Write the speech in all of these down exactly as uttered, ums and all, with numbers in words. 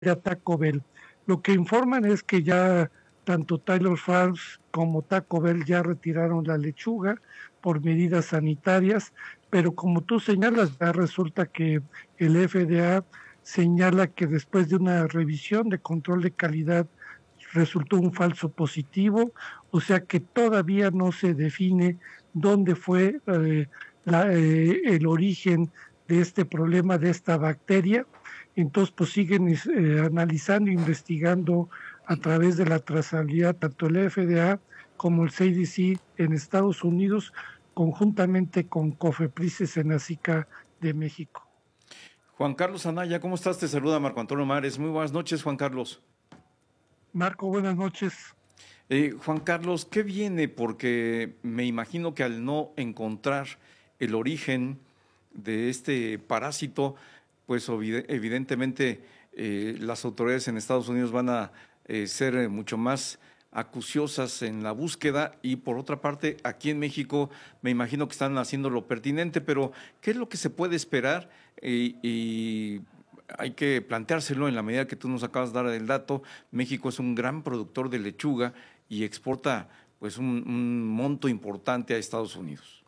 de Taco Bell. Lo que informan es que ya tanto Taylor Farms como Taco Bell ya retiraron la lechuga por medidas sanitarias, pero como tú señalas, ya resulta que el F D A señala que después de una revisión de control de calidad resultó un falso positivo, o sea que todavía no se define dónde fue eh, la, eh, el origen de este problema, de esta bacteria. Entonces, pues siguen eh, analizando, investigando a través de la trazabilidad, tanto el F D A como el C D C en Estados Unidos, conjuntamente con COFEPRIS, Senacica de México. Juan Carlos Anaya, ¿cómo estás? Te saluda Marco Antonio Mares. Muy buenas noches, Juan Carlos. Marco, buenas noches. Eh, Juan Carlos, ¿qué viene? Porque me imagino que al no encontrar el origen de este parásito, pues evidentemente eh, las autoridades en Estados Unidos van a eh, ser mucho más acuciosas en la búsqueda y por otra parte aquí en México me imagino que están haciendo lo pertinente, pero ¿qué es lo que se puede esperar? Eh, y hay que planteárselo en la medida que tú nos acabas de dar el dato. México es un gran productor de lechuga y exporta pues un, un monto importante a Estados Unidos.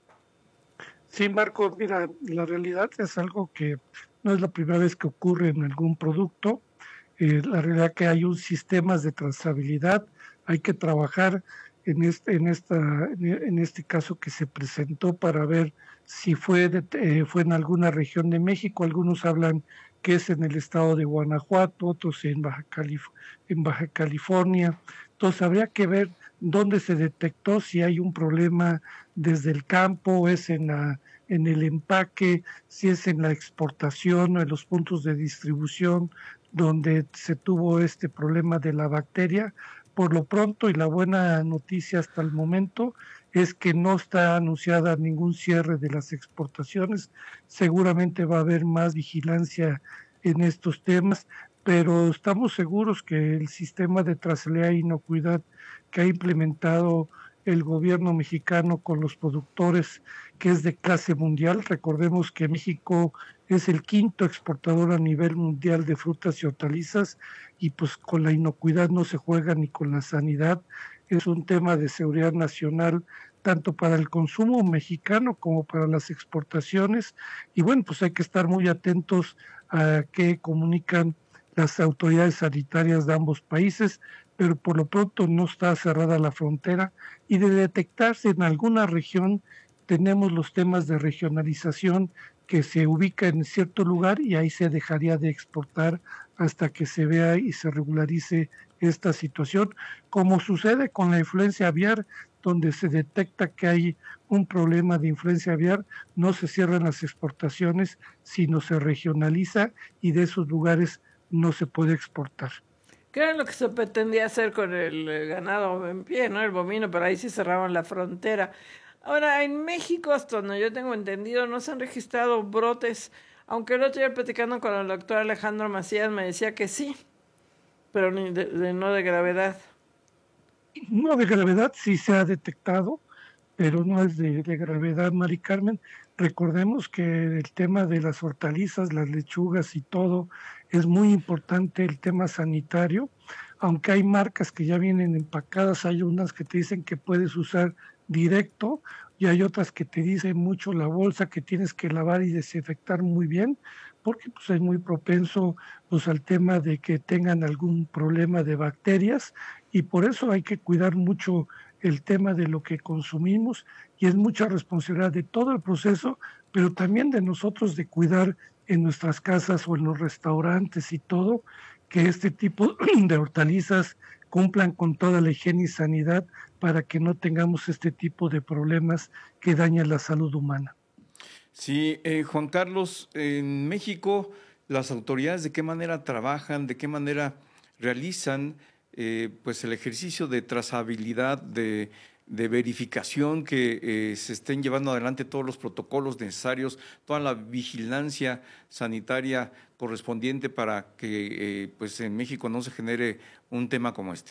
Sí, Marco, mira, la realidad es algo que no es la primera vez que ocurre en algún producto. Eh, la realidad que hay un sistema de trazabilidad, hay que trabajar en este, en esta, en este caso que se presentó para ver si fue, de, eh, fue en alguna región de México. Algunos hablan que es en el estado de Guanajuato, otros en Baja, Calif en Baja California. Entonces habría que ver dónde se detectó, si hay un problema desde el campo, es en, la, en el empaque, si es en la exportación o en los puntos de distribución donde se tuvo este problema de la bacteria. Por lo pronto, y la buena noticia hasta el momento, es que no está anunciada ningún cierre de las exportaciones. Seguramente va a haber más vigilancia en estos temas, pero estamos seguros que el sistema de trazabilidad e inocuidad que ha implementado el gobierno mexicano con los productores, que es de clase mundial. Recordemos que México es el quinto exportador a nivel mundial de frutas y hortalizas, y pues con la inocuidad no se juega ni con la sanidad. Es un tema de seguridad nacional tanto para el consumo mexicano como para las exportaciones, y bueno, pues hay que estar muy atentos a qué comunican las autoridades sanitarias de ambos países, pero por lo pronto no está cerrada la frontera, y de detectarse en alguna región tenemos los temas de regionalización, que se ubica en cierto lugar y ahí se dejaría de exportar hasta que se vea y se regularice esta situación, como sucede con la influencia aviar, donde se detecta que hay un problema de influencia aviar, no se cierran las exportaciones, sino se regionaliza y de esos lugares no se puede exportar. ¿Qué era lo que se pretendía hacer con el ganado en pie, ¿no? El bovino, pero ahí sí cerraban la frontera. Ahora, en México, hasta donde yo tengo entendido, no se han registrado brotes, aunque el otro día platicando con el doctor Alejandro Macías me decía que sí, pero ni de, de, no de gravedad. No de gravedad, sí se ha detectado, pero no es de, de gravedad, Mari Carmen. Recordemos que el tema de las hortalizas, las lechugas y todo, es muy importante el tema sanitario, aunque hay marcas que ya vienen empacadas, hay unas que te dicen que puedes usar directo y hay otras que te dicen mucho la bolsa que tienes que lavar y desinfectar muy bien, porque pues es muy propenso pues al tema de que tengan algún problema de bacterias, y por eso hay que cuidar mucho el tema de lo que consumimos, y es mucha responsabilidad de todo el proceso, pero también de nosotros de cuidar en nuestras casas o en los restaurantes y todo, que este tipo de hortalizas cumplan con toda la higiene y sanidad para que no tengamos este tipo de problemas que dañan la salud humana. Sí, eh, Juan Carlos, en México, las autoridades de qué manera trabajan, de qué manera realizan eh, pues el ejercicio de trazabilidad, de, de verificación, que eh, se estén llevando adelante todos los protocolos necesarios, toda la vigilancia sanitaria correspondiente para que eh, pues en México no se genere un tema como este.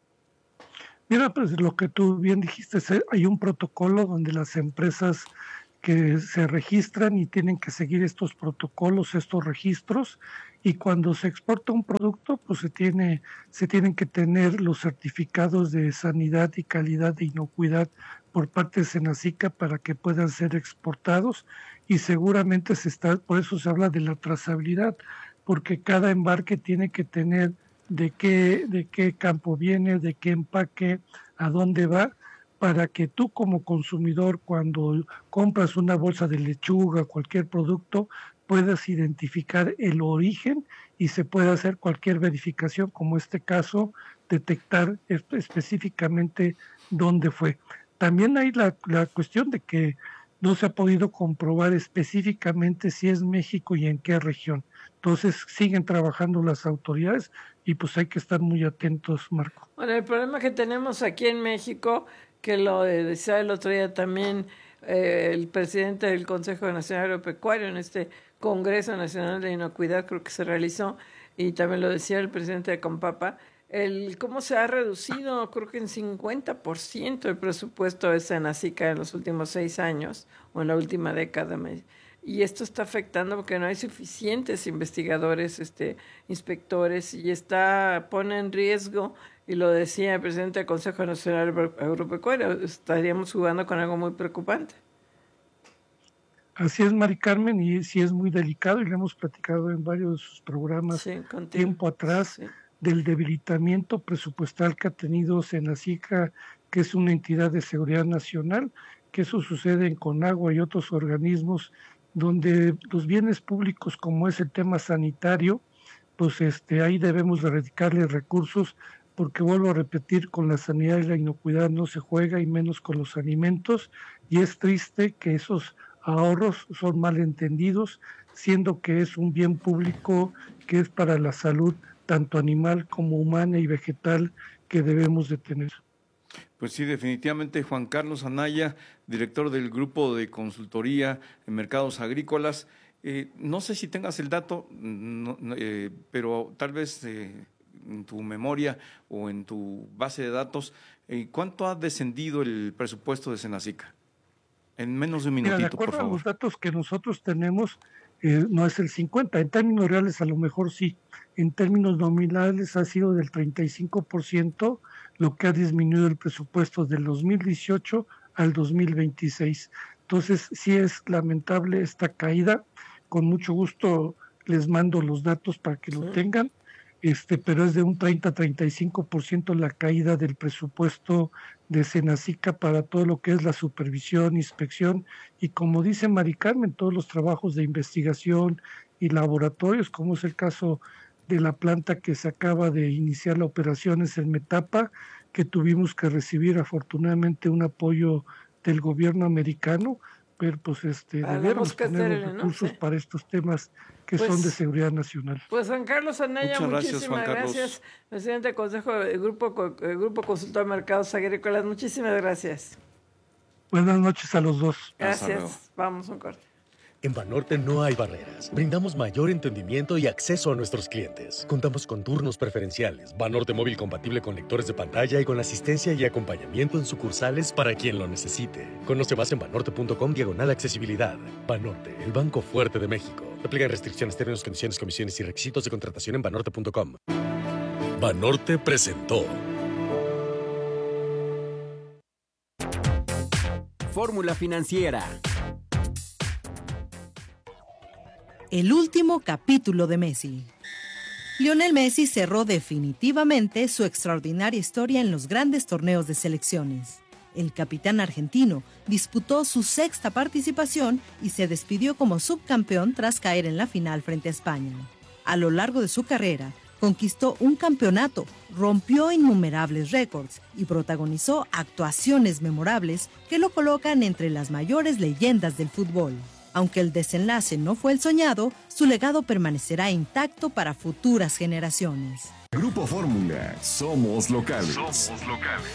Mira, pues lo que tú bien dijiste, hay un protocolo donde las empresas que se registran y tienen que seguir estos protocolos, estos registros, y cuando se exporta un producto, pues se tiene, se tienen que tener los certificados de sanidad y calidad de inocuidad por parte de Senacica para que puedan ser exportados, y seguramente se está, por eso se habla de la trazabilidad, porque cada embarque tiene que tener de qué, de qué campo viene, de qué empaque, a dónde va, para que tú como consumidor, cuando compras una bolsa de lechuga, cualquier producto, puedas identificar el origen y se pueda hacer cualquier verificación, como este caso, detectar específicamente dónde fue. También hay la, la cuestión de que no se ha podido comprobar específicamente si es México y en qué región. Entonces siguen trabajando las autoridades y pues hay que estar muy atentos, Marco. Bueno, el problema que tenemos aquí en México, que lo decía el otro día también eh, el presidente del Consejo Nacional Agropecuario en este Congreso Nacional de Inocuidad, creo que se realizó, y también lo decía el presidente de Compapa, el cómo se ha reducido, creo que en cincuenta por ciento el presupuesto de Senacica en los últimos seis años o en la última década. Y esto está afectando porque no hay suficientes investigadores, este, inspectores, y está pone en riesgo, y lo decía el presidente del Consejo Nacional Agropecuario, estaríamos jugando con algo muy preocupante. Así es, Mari Carmen, y sí es muy delicado, y lo hemos platicado en varios programas sí, tiempo atrás, sí. del debilitamiento presupuestal que ha tenido Senacica, que es una entidad de seguridad nacional, que eso sucede en Conagua y otros organismos donde los bienes públicos, como es el tema sanitario, pues este ahí debemos de dedicarle recursos, porque vuelvo a repetir, con la sanidad y la inocuidad no se juega, y menos con los alimentos, y es triste que esos ahorros son mal entendidos, siendo que es un bien público que es para la salud tanto animal como humana y vegetal que debemos de tener. Pues sí, definitivamente, Juan Carlos Anaya, director del Grupo de Consultoría en Mercados Agrícolas. Eh, no sé si tengas el dato, no, eh, pero tal vez eh, en tu memoria o en tu base de datos, eh, ¿cuánto ha descendido el presupuesto de Senacica? En menos de un minutito, Mira, de acuerdo por favor. a los datos que nosotros tenemos, eh, no es el cincuenta, en términos reales a lo mejor sí, en términos nominales ha sido del treinta y cinco por ciento lo que ha disminuido el presupuesto del dos mil dieciocho al dos mil veintiséis. Entonces sí es lamentable esta caída, con mucho gusto les mando los datos para que sí. lo tengan, este, pero es de un treinta a treinta y cinco por ciento la caída del presupuesto de Senacica para todo lo que es la supervisión, inspección, y como dice Mari Carmen, todos los trabajos de investigación y laboratorios, como es el caso de la planta que se acaba de iniciar la operaciones en Metapa, que tuvimos que recibir afortunadamente un apoyo del gobierno americano, pero pues este debemos tener los recursos, ¿no? para estos temas que pues, son de seguridad nacional. Pues Juan Carlos Anaya, Muchas muchísimas gracias, Juan Carlos. gracias, presidente del Consejo del Grupo, el Grupo Consultor de Mercados Agrícolas, muchísimas gracias. Buenas noches a los dos. Gracias, vamos a un corte. En Banorte no hay barreras. Brindamos mayor entendimiento y acceso a nuestros clientes. Contamos con turnos preferenciales, Banorte móvil compatible con lectores de pantalla y con asistencia y acompañamiento en sucursales para quien lo necesite. Conoce más en banorte.com diagonal accesibilidad. Banorte, el banco fuerte de México. Aplican restricciones, términos, condiciones, comisiones y requisitos de contratación en banorte punto com. Banorte presentó Fórmula Financiera. El último capítulo de Messi. Lionel Messi cerró definitivamente su extraordinaria historia en los grandes torneos de selecciones. El capitán argentino disputó su sexta participación y se despidió como subcampeón tras caer en la final frente a España. A lo largo de su carrera, conquistó un campeonato, rompió innumerables récords y protagonizó actuaciones memorables que lo colocan entre las mayores leyendas del fútbol. Aunque el desenlace no fue el soñado, su legado permanecerá intacto para futuras generaciones. Grupo Fórmula, somos locales. Somos locales.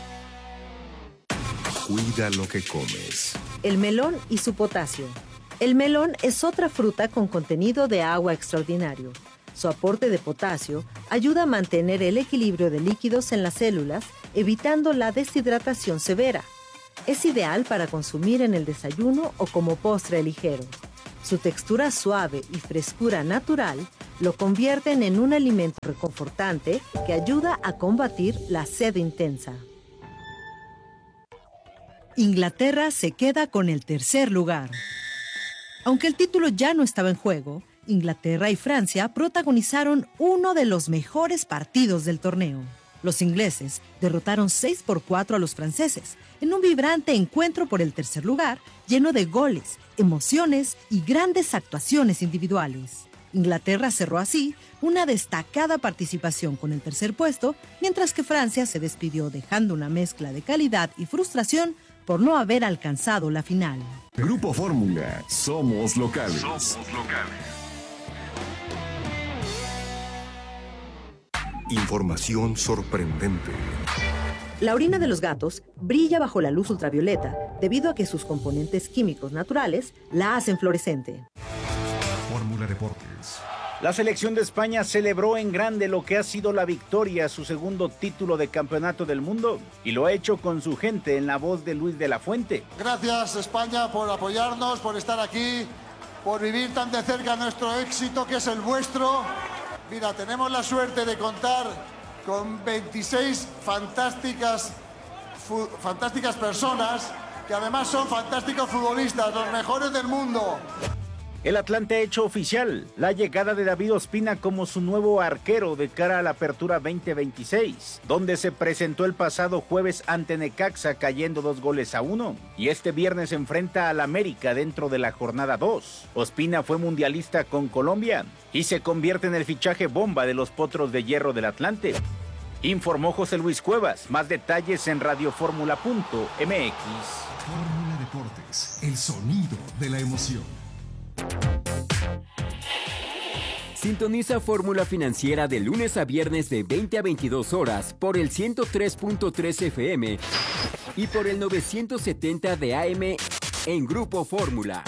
Cuida lo que comes. El melón y su potasio. El melón es otra fruta con contenido de agua extraordinario. Su aporte de potasio ayuda a mantener el equilibrio de líquidos en las células, evitando la deshidratación severa. Es ideal para consumir en el desayuno o como postre ligero. Su textura suave y frescura natural Lo convierten en un alimento reconfortante que ayuda a combatir la sed intensa. Inglaterra se queda con el tercer lugar. Aunque el título ya no estaba en juego, Inglaterra y Francia protagonizaron uno de los mejores partidos del torneo. Los ingleses derrotaron seis por cuatro a los franceses en un vibrante encuentro por el tercer lugar, lleno de goles, emociones y grandes actuaciones individuales. Inglaterra cerró así una destacada participación con el tercer puesto, mientras que Francia se despidió dejando una mezcla de calidad y frustración por no haber alcanzado la final. Grupo Fórmula, somos locales. Somos locales. Información sorprendente. La orina de los gatos brilla bajo la luz ultravioleta debido a que sus componentes químicos naturales la hacen fluorescente. Fórmula Deportes. La selección de España celebró en grande lo que ha sido la victoria a su segundo título de campeonato del mundo y lo ha hecho con su gente en la voz de Luis de la Fuente. Gracias España por apoyarnos, por estar aquí, por vivir tan de cerca nuestro éxito que es el vuestro. Mira, tenemos la suerte de contar con veintiséis fantásticas, fu- fantásticas personas que además son fantásticos futbolistas, los mejores del mundo. El Atlante ha hecho oficial la llegada de David Ospina como su nuevo arquero de cara a la Apertura veinte veintiséis, donde se presentó el pasado jueves ante Necaxa cayendo dos goles a uno, y este viernes enfrenta al América dentro de la jornada dos. Ospina fue mundialista con Colombia y se convierte en el fichaje bomba de los Potros de Hierro del Atlante. Informó José Luis Cuevas. Más detalles en radioformula punto m x. Fórmula Deportes, el sonido de la emoción. Sintoniza Fórmula Financiera de lunes a viernes de veinte a veintidós horas por el ciento tres punto tres F M y por el novecientos setenta de A M en Grupo Fórmula.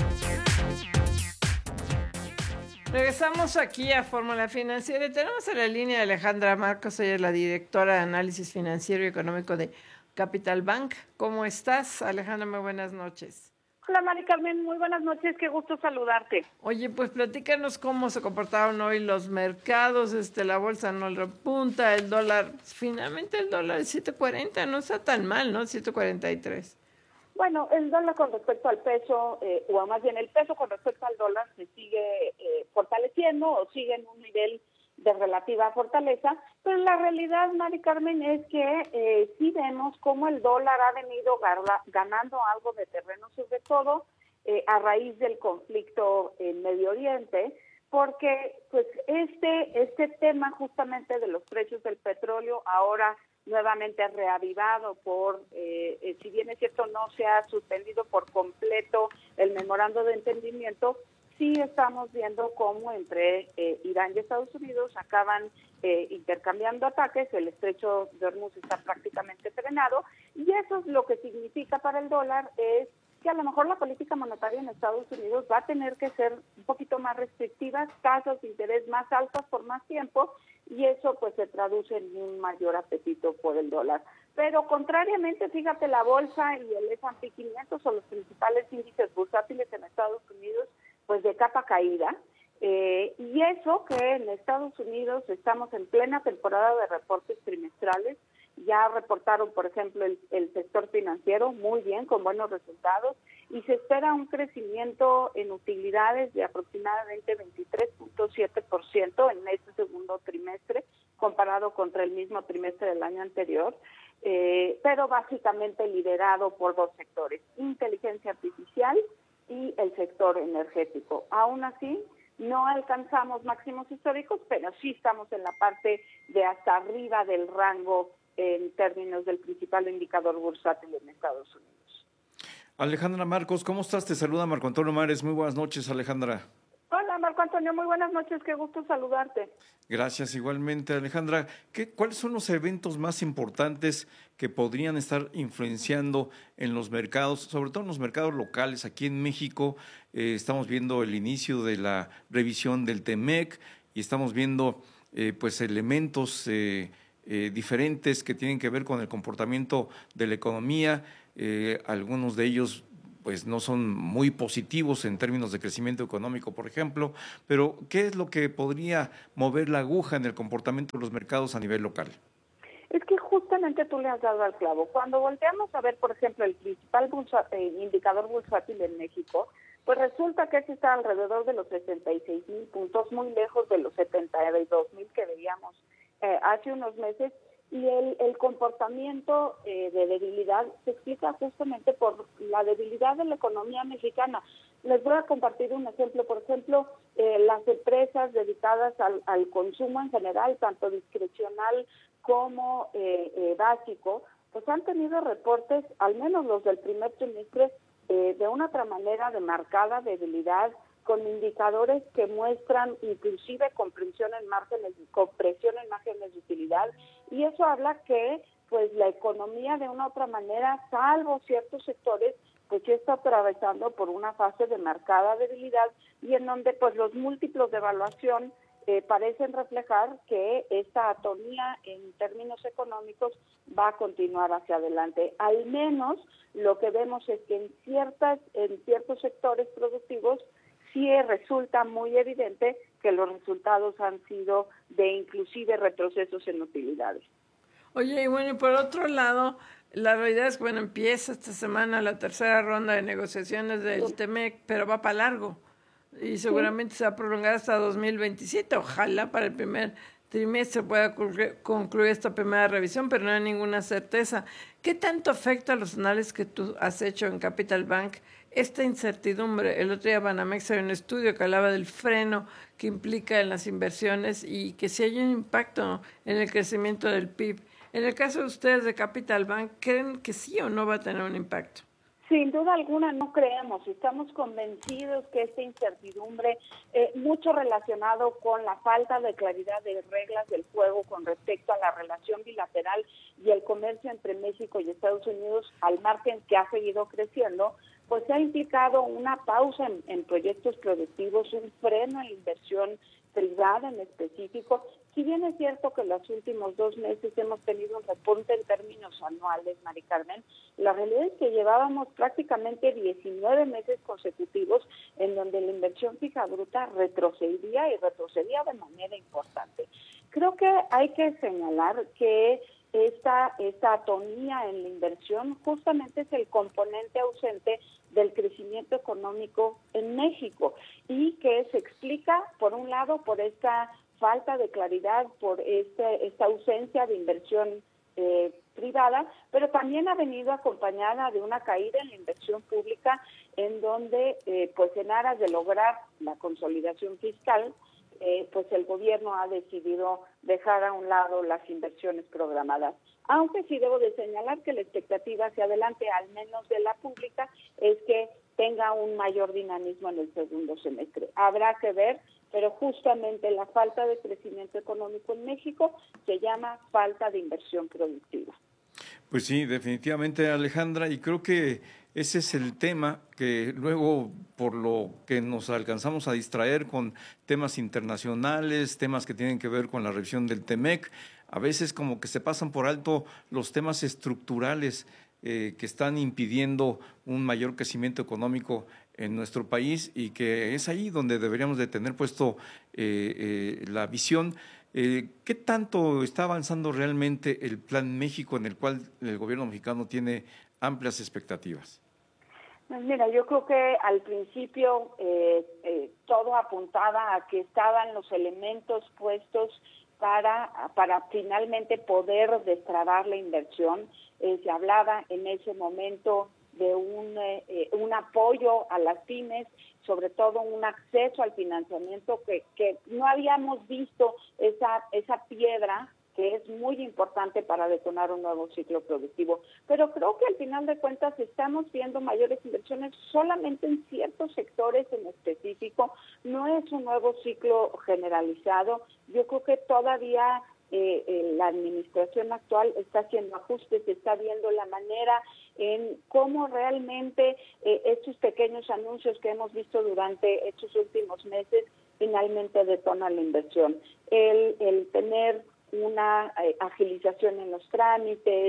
Regresamos aquí a Fórmula Financiera y tenemos en la línea a Alejandra Marcos, ella es la directora de Análisis Financiero y Económico de Capital Bank. ¿Cómo estás, Alejandra? Muy buenas noches. Hola, Mari Carmen, muy buenas noches, qué gusto saludarte. Oye, pues platícanos cómo se comportaron hoy los mercados, este, la bolsa no repunta, el dólar, finalmente el dólar es siete cuarenta, no está tan mal, ¿no? siete cuarenta y tres. Bueno, el dólar con respecto al peso, eh, o más bien el peso con respecto al dólar se sigue eh, fortaleciendo o sigue en un nivel de relativa fortaleza, pero la realidad, Mari Carmen, es que eh, sí vemos cómo el dólar ha venido gar- ganando algo de terreno, sobre todo eh, a raíz del conflicto en Medio Oriente, porque pues este este tema justamente de los precios del petróleo ahora nuevamente reavivado por, eh, eh, si bien es cierto no se ha suspendido por completo el memorando de entendimiento, sí estamos viendo cómo entre eh, Irán y Estados Unidos acaban eh, intercambiando ataques, el estrecho de Hormuz está prácticamente frenado, y eso es lo que significa para el dólar, es que a lo mejor la política monetaria en Estados Unidos va a tener que ser un poquito más restrictiva, tasas de interés más altas por más tiempo, y eso pues se traduce en un mayor apetito por el dólar. Pero contrariamente, fíjate, la bolsa y el ese and pe quinientos son los principales índices bursátiles en Estados Unidos, pues de capa caída, eh, y eso que en Estados Unidos estamos en plena temporada de reportes trimestrales. Ya reportaron, por ejemplo, el, el sector financiero muy bien, con buenos resultados, y se espera un crecimiento en utilidades de aproximadamente veintitrés punto siete por ciento en este segundo trimestre, comparado contra el mismo trimestre del año anterior, eh, pero básicamente liderado por dos sectores, inteligencia artificial y el sector energético. Aún así, no alcanzamos máximos históricos, pero sí estamos en la parte de hasta arriba del rango en términos del principal indicador bursátil en Estados Unidos. Alejandra Marcos, ¿cómo estás? Te saluda Marco Antonio Mares. Muy buenas noches, Alejandra. Hola, Marco Antonio, muy buenas noches, qué gusto saludarte. Gracias, igualmente, Alejandra. ¿Qué, ¿Cuáles son los eventos más importantes que podrían estar influenciando en los mercados, sobre todo en los mercados locales? Aquí en México eh, estamos viendo el inicio de la revisión del TEMEC y estamos viendo eh, pues elementos eh, eh, diferentes que tienen que ver con el comportamiento de la economía, eh, algunos de ellos pues no son muy positivos en términos de crecimiento económico, por ejemplo, pero ¿qué es lo que podría mover la aguja en el comportamiento de los mercados a nivel local? Es que justamente tú le has dado al clavo. Cuando volteamos a ver, por ejemplo, el principal bursa, eh, indicador bursátil en México, pues resulta que ese está alrededor de los sesenta y seis mil puntos, muy lejos de los setenta y dos mil que veíamos eh, hace unos meses, y el, el comportamiento eh, de debilidad se explica justamente por la debilidad de la economía mexicana. Les voy a compartir un ejemplo. Por ejemplo, eh, las empresas dedicadas al, al consumo en general, tanto discrecional como eh, eh, básico, pues han tenido reportes, al menos los del primer trimestre, eh, de una otra manera de marcada debilidad, con indicadores que muestran inclusive comprensión en márgenes, compresión en márgenes de utilidad, y eso habla que pues la economía de una u otra manera, salvo ciertos sectores, pues ya está atravesando por una fase de marcada debilidad, y en donde pues los múltiplos de evaluación eh, parecen reflejar que esta atonía en términos económicos va a continuar hacia adelante. Al menos lo que vemos es que en ciertas, en ciertos sectores productivos sí resulta muy evidente que los resultados han sido de inclusive retrocesos en utilidades. Oye, y bueno, y por otro lado, la realidad es que, bueno, empieza esta semana la tercera ronda de negociaciones del sí. TEMEC, pero va para largo y seguramente sí. se va a prolongar hasta dos mil veintisiete. Ojalá para el primer trimestre pueda concluir esta primera revisión, pero no hay ninguna certeza. ¿Qué tanto afecta a los análisis que tú has hecho en Capital Bank esta incertidumbre? El otro día Banamex había un estudio que hablaba del freno que implica en las inversiones y que si hay un impacto en el crecimiento del P I B. En el caso de ustedes de Capital Bank, ¿creen que sí o no va a tener un impacto? Sin duda alguna no creemos, estamos convencidos que esta incertidumbre, eh, mucho relacionado con la falta de claridad de reglas del juego con respecto a la relación bilateral y el comercio entre México y Estados Unidos, al margen que ha seguido creciendo, pues ha implicado una pausa en, en proyectos productivos, un freno en la inversión privada en específico. Si bien es cierto que en los últimos dos meses hemos tenido un repunte en términos anuales, Mari Carmen, la realidad es que llevábamos prácticamente diecinueve meses consecutivos en donde la inversión fija bruta retrocedía y retrocedía de manera importante. Creo que hay que señalar que esta, esta atonía en la inversión justamente es el componente ausente del crecimiento económico en México y que se explica, por un lado, por esta falta de claridad, por este, esta ausencia de inversión eh, privada, pero también ha venido acompañada de una caída en la inversión pública, en donde, eh, pues en aras de lograr la consolidación fiscal, eh, pues el gobierno ha decidido dejar a un lado las inversiones programadas. Aunque sí debo de señalar que la expectativa hacia adelante, al menos de la pública, es que tenga un mayor dinamismo en el segundo semestre. Habrá que ver, pero justamente la falta de crecimiento económico en México se llama falta de inversión productiva. Pues sí, definitivamente, Alejandra, y creo que ese es el tema que luego, por lo que nos alcanzamos a distraer con temas internacionales, temas que tienen que ver con la revisión del TEMEC, a veces como que se pasan por alto los temas estructurales eh, que están impidiendo un mayor crecimiento económico en nuestro país y que es ahí donde deberíamos de tener puesto eh, eh, la visión. Eh, ¿Qué tanto está avanzando realmente el Plan México en el cual el gobierno mexicano tiene amplias expectativas? Mira, yo creo que al principio eh, eh, todo apuntaba a que estaban los elementos puestos para, para finalmente poder destrabar la inversión. Eh, se hablaba en ese momento de un, eh, un apoyo a las pymes, sobre todo un acceso al financiamiento que, que no habíamos visto esa, esa piedra que es muy importante para detonar un nuevo ciclo productivo. Pero creo que al final de cuentas estamos viendo mayores inversiones solamente en ciertos sectores en específico. No es un nuevo ciclo generalizado. Yo creo que todavía eh, eh, la administración actual está haciendo ajustes, está viendo la manera en cómo realmente eh, estos pequeños anuncios que hemos visto durante estos últimos meses finalmente detonan la inversión. El, el tener una eh, agilización en los trámites,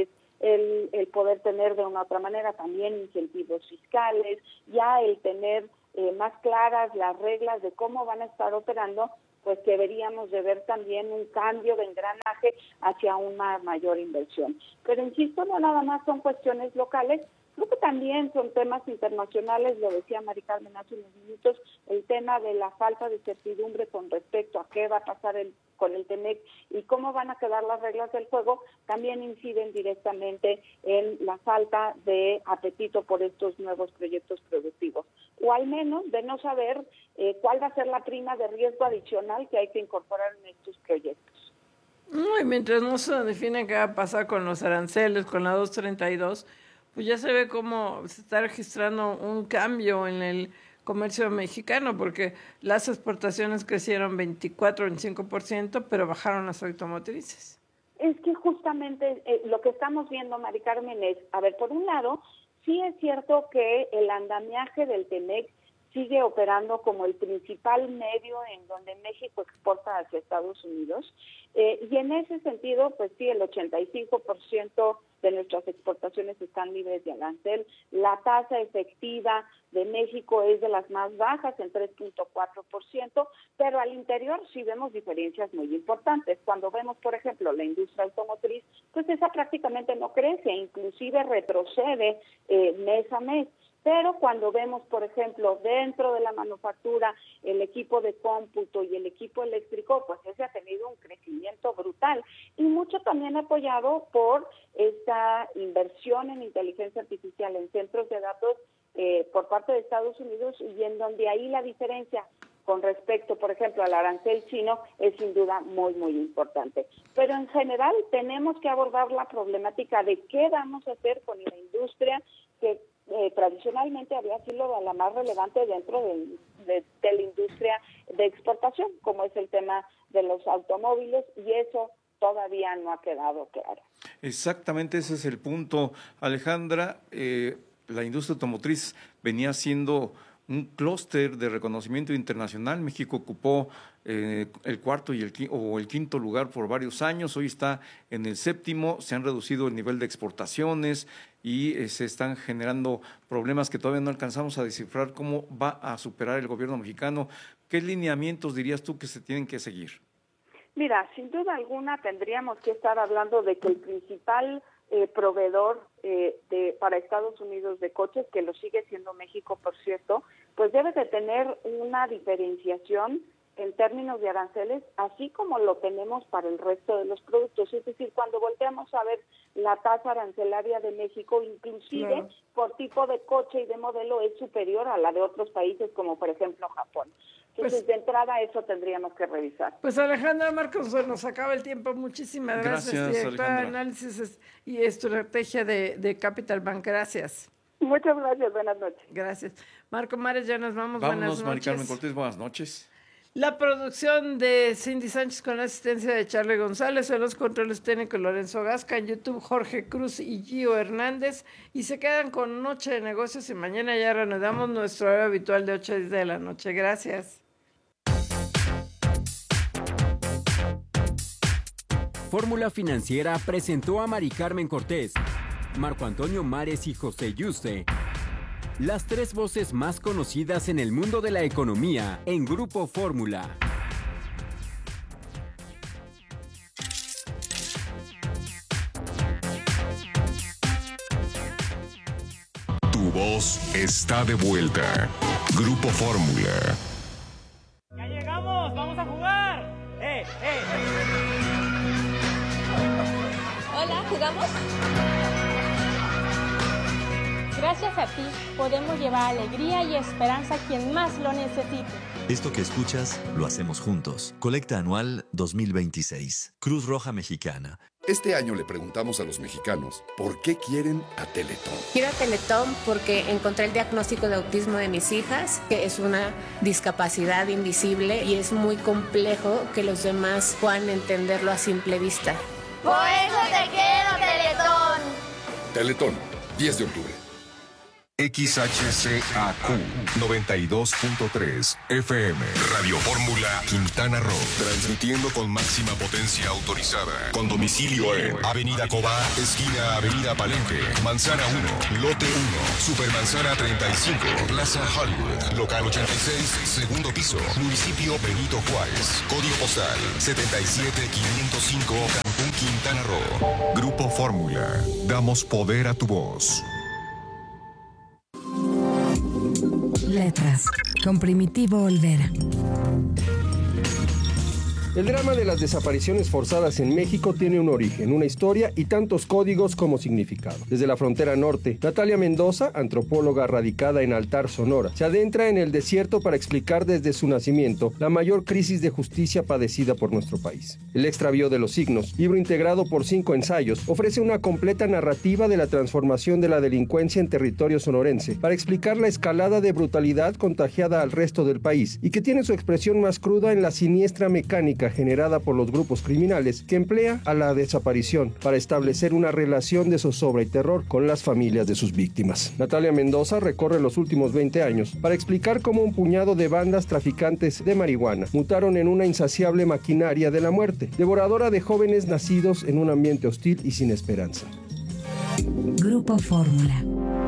el, el poder tener de una u otra manera también incentivos fiscales, ya el tener eh, más claras las reglas de cómo van a estar operando, pues que deberíamos de ver también un cambio de engranaje hacia una mayor inversión. Pero insisto, no nada más son cuestiones locales, creo que también son temas internacionales, lo decía Mari Carmen hace unos minutos, el tema de la falta de certidumbre con respecto a qué va a pasar el, con el TEMEC y cómo van a quedar las reglas del juego, también inciden directamente en la falta de apetito por estos nuevos proyectos productivos, o al menos de no saber eh, cuál va a ser la prima de riesgo adicional que hay que incorporar en estos proyectos. No, y mientras no se define qué va a pasar con los aranceles, con la doscientos treinta y dos, pues ya se ve cómo se está registrando un cambio en el comercio mexicano, porque las exportaciones crecieron veinticuatro, veinticinco por ciento, pero bajaron las automotrices. Es que justamente eh, lo que estamos viendo, Mari Carmen, es, a ver, por un lado, sí es cierto que el andamiaje del TEMEC sigue operando como el principal medio en donde México exporta hacia Estados Unidos, eh, y en ese sentido, pues sí, el ochenta y cinco por ciento de nuestras exportaciones están libres de arancel. La tasa efectiva de México es de las más bajas, en tres punto cuatro por ciento, pero al interior sí vemos diferencias muy importantes. Cuando vemos, por ejemplo, la industria automotriz, pues esa prácticamente no crece, inclusive retrocede eh, mes a mes. Pero cuando vemos, por ejemplo, dentro de la manufactura, el equipo de cómputo y el equipo eléctrico, pues ese ha tenido un crecimiento brutal y mucho también apoyado por esta inversión en inteligencia artificial en centros de datos eh, por parte de Estados Unidos, y en donde ahí la diferencia con respecto, por ejemplo, al arancel chino es sin duda muy, muy importante. Pero en general tenemos que abordar la problemática de qué vamos a hacer con la industria que Eh, tradicionalmente había sido la más relevante dentro de, de, de la industria de exportación, como es el tema de los automóviles, y eso todavía no ha quedado claro. Exactamente, ese es el punto, Alejandra. Eh, la industria automotriz venía siendo un clúster de reconocimiento internacional. México ocupó eh, el cuarto y el o el quinto lugar por varios años. Hoy está en el séptimo. Se han reducido el nivel de exportaciones y eh, se están generando problemas que todavía no alcanzamos a descifrar cómo va a superar el gobierno mexicano. ¿Qué lineamientos dirías tú que se tienen que seguir? Mira, sin duda alguna tendríamos que estar hablando de que el principal eh, proveedor eh, de para Estados Unidos de coches, que lo sigue siendo México, por cierto, pues debe de tener una diferenciación en términos de aranceles, así como lo tenemos para el resto de los productos. Es decir, cuando volteamos a ver la tasa arancelaria de México, inclusive claro, por tipo de coche y de modelo, es superior a la de otros países, como por ejemplo Japón. Entonces, pues, de entrada, eso tendríamos que revisar. Pues Alejandra Marcos, nos acaba el tiempo. Muchísimas gracias, gracias directora de análisis y estrategia de, de Capital Bank. Gracias. Muchas gracias, buenas noches. Gracias. Marco Mares, ya nos vamos. Vámonos, buenas noches. Mari Carmen Cortés, buenas noches. La producción de Cindy Sánchez con la asistencia de Charlie González, en los controles técnicos Lorenzo Gasca, en YouTube Jorge Cruz y Gio Hernández, y se quedan con Noche de Negocios y mañana ya reanudamos nuestro horario habitual de ocho a diez de la noche. Gracias. Fórmula Financiera presentó a Mari Carmen Cortés, Marco Antonio Mares y José Yuste, las tres voces más conocidas en el mundo de la economía en Grupo Fórmula. Tu voz está de vuelta. Grupo Fórmula. ¡Ya llegamos! ¡Vamos a jugar! ¡Eh, eh! Hola, ¿jugamos? Gracias a ti, podemos llevar alegría y esperanza a quien más lo necesite. Esto que escuchas, lo hacemos juntos. Colecta anual dos mil veintiséis. Cruz Roja Mexicana. Este año le preguntamos a los mexicanos por qué quieren a Teletón. Quiero a Teletón porque encontré el diagnóstico de autismo de mis hijas, que es una discapacidad invisible y es muy complejo que los demás puedan entenderlo a simple vista. Por eso te quiero, Teletón. Teletón, diez de octubre. X H C A Q noventa y dos punto tres F M. Radio Fórmula Quintana Roo. Transmitiendo con máxima potencia autorizada. Con domicilio en Avenida Cobá, esquina Avenida Palenque, Manzana uno, Lote uno, Supermanzana treinta y cinco, Plaza Hollywood, Local ochenta y seis, segundo piso, Municipio Benito Juárez. Código postal setenta y siete quinientos cinco, Cancún, Quintana Roo. Grupo Fórmula. Damos poder a tu voz. Letras, con Primitivo Olvera. El drama de las desapariciones forzadas en México tiene un origen, una historia y tantos códigos como significado. Desde la frontera norte, Natalia Mendoza, antropóloga radicada en Altar, Sonora, se adentra en el desierto para explicar desde su nacimiento la mayor crisis de justicia padecida por nuestro país. El extravío de los signos, libro integrado por cinco ensayos, ofrece una completa narrativa de la transformación de la delincuencia en territorio sonorense para explicar la escalada de brutalidad contagiada al resto del país y que tiene su expresión más cruda en la siniestra mecánica generada por los grupos criminales que emplea a la desaparición para establecer una relación de zozobra y terror con las familias de sus víctimas. Natalia Mendoza recorre los últimos veinte años para explicar cómo un puñado de bandas traficantes de marihuana mutaron en una insaciable maquinaria de la muerte, devoradora de jóvenes nacidos en un ambiente hostil y sin esperanza. Grupo Fórmula.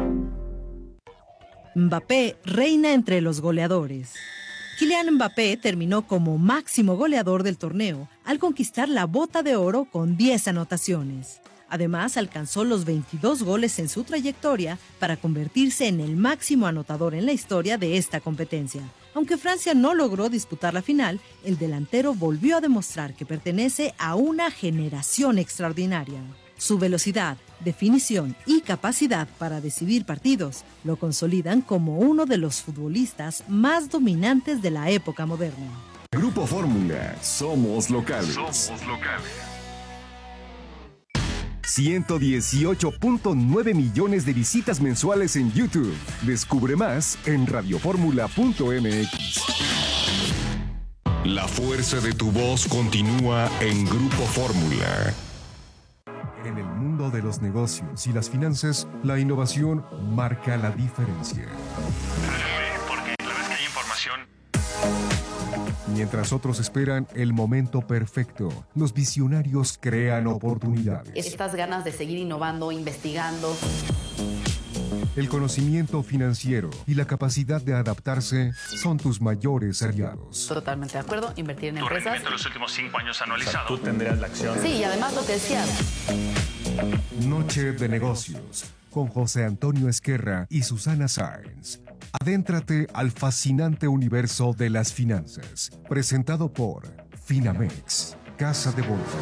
Mbappé reina entre los goleadores. Kylian Mbappé terminó como máximo goleador del torneo al conquistar la Bota de Oro con diez anotaciones. Además, alcanzó los veintidós goles en su trayectoria para convertirse en el máximo anotador en la historia de esta competencia. Aunque Francia no logró disputar la final, el delantero volvió a demostrar que pertenece a una generación extraordinaria. Su velocidad, definición y capacidad para decidir partidos lo consolidan como uno de los futbolistas más dominantes de la época moderna. Grupo Fórmula, somos locales. Somos locales. ciento dieciocho punto nueve millones de visitas mensuales en YouTube. Descubre más en radioformula punto m x. La fuerza de tu voz continúa en Grupo Fórmula. En el mundo de los negocios y las finanzas, la innovación marca la diferencia. Porque la vez que hay información. Mientras otros esperan el momento perfecto, los visionarios crean oportunidades. Estas ganas de seguir innovando, investigando. El conocimiento financiero y la capacidad de adaptarse son tus mayores aliados. Totalmente de acuerdo, invertir en Tu empresas. rendimiento de los últimos cinco años anualizado. O sea, tú tendrías la acción. Sí, y además lo que decías. Noche de negocios con José Antonio Esquerra y Susana Sáenz. Adéntrate al fascinante universo de las finanzas. Presentado por Finamex, Casa de Bolsa.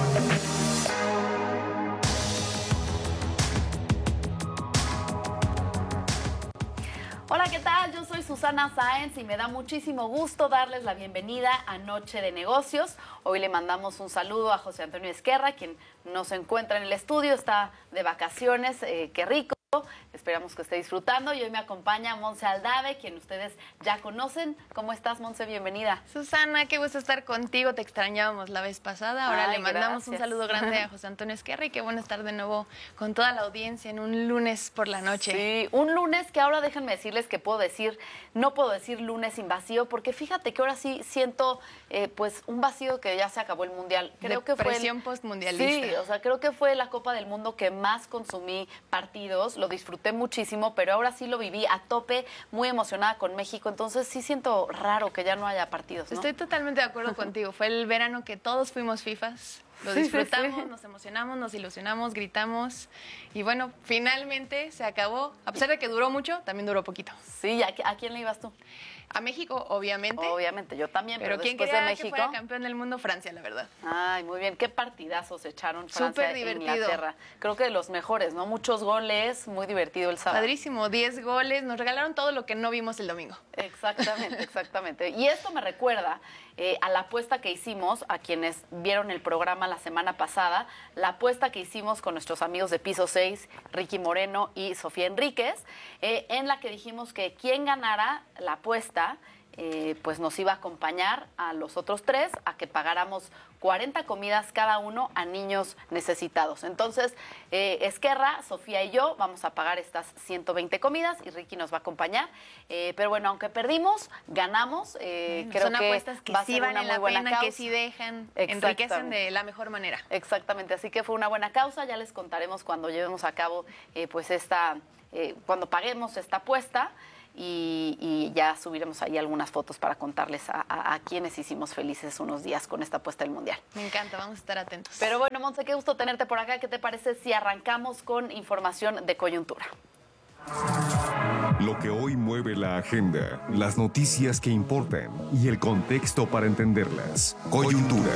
Hola, ¿qué tal? Yo soy Susana Sáenz y me da muchísimo gusto darles la bienvenida a Noche de Negocios. Hoy le mandamos un saludo a José Antonio Esquerra, quien no se encuentra en el estudio, está de vacaciones, eh, qué rico. Esperamos que esté disfrutando y hoy me acompaña Monse Aldave, quien ustedes ya conocen. ¿Cómo estás, Monse? Bienvenida. Susana, qué gusto estar contigo, te extrañábamos la vez pasada, ahora Ay, le mandamos gracias. un saludo grande a José Antonio Esquerra y qué bueno estar de nuevo con toda la audiencia en un lunes por la noche. Sí, un lunes que ahora déjenme decirles que puedo decir, no puedo decir lunes sin vacío, porque fíjate que ahora sí siento eh, pues un vacío que ya se acabó el Mundial. Creo que fue Depresión postmundialista. Sí, o sea, creo que fue la Copa del Mundo que más consumí partidos, lo disfruté muchísimo, pero ahora sí lo viví a tope, muy emocionada con México, entonces sí siento raro que ya no haya partidos, ¿no? Estoy totalmente de acuerdo contigo, fue el verano que todos fuimos fifas. Lo Sí, disfrutamos, sí, sí. nos emocionamos, nos ilusionamos, gritamos y bueno, finalmente se acabó. A pesar de que duró mucho, también duró poquito. Sí, ¿a, a quién le ibas tú? A México, obviamente. Obviamente, yo también, pero, Pero ¿quién después quería de México. que fuera campeón del mundo? Francia, la verdad. Ay, muy bien. Qué partidazos echaron Francia Súper e divertido. Inglaterra. Creo que de los mejores, ¿no? Muchos goles, muy divertido el sábado. Padrísimo, diez goles, nos regalaron todo lo que no vimos el domingo. Exactamente, exactamente. Y esto me recuerda eh, a la apuesta que hicimos, a quienes vieron el programa la semana pasada, la apuesta que hicimos con nuestros amigos de Piso seis, Ricky Moreno y Sofía Enríquez, eh, en la que dijimos que quien ganara la apuesta eh, pues nos iba a acompañar a los otros tres a que pagáramos cuarenta comidas cada uno a niños necesitados. Entonces, eh, Esquerra, Sofía y yo vamos a pagar estas ciento veinte comidas y Ricky nos va a acompañar. Eh, pero bueno, aunque perdimos, ganamos. Eh, bueno, creo son que apuestas que va a sí ser valen una muy la buena pena, causa. que sí dejan, Exactamente. enriquecen de la mejor manera. Exactamente, así que fue una buena causa. Ya les contaremos cuando llevemos a cabo eh, pues esta, eh, cuando paguemos esta apuesta. Y, y ya subiremos ahí algunas fotos para contarles a, a, a quienes hicimos felices unos días con esta apuesta del Mundial. Me encanta, vamos a estar atentos. Pero bueno, Monse, qué gusto tenerte por acá. ¿Qué te parece si arrancamos con información de coyuntura? Lo que hoy mueve la agenda, las noticias que importan y el contexto para entenderlas. Coyuntura.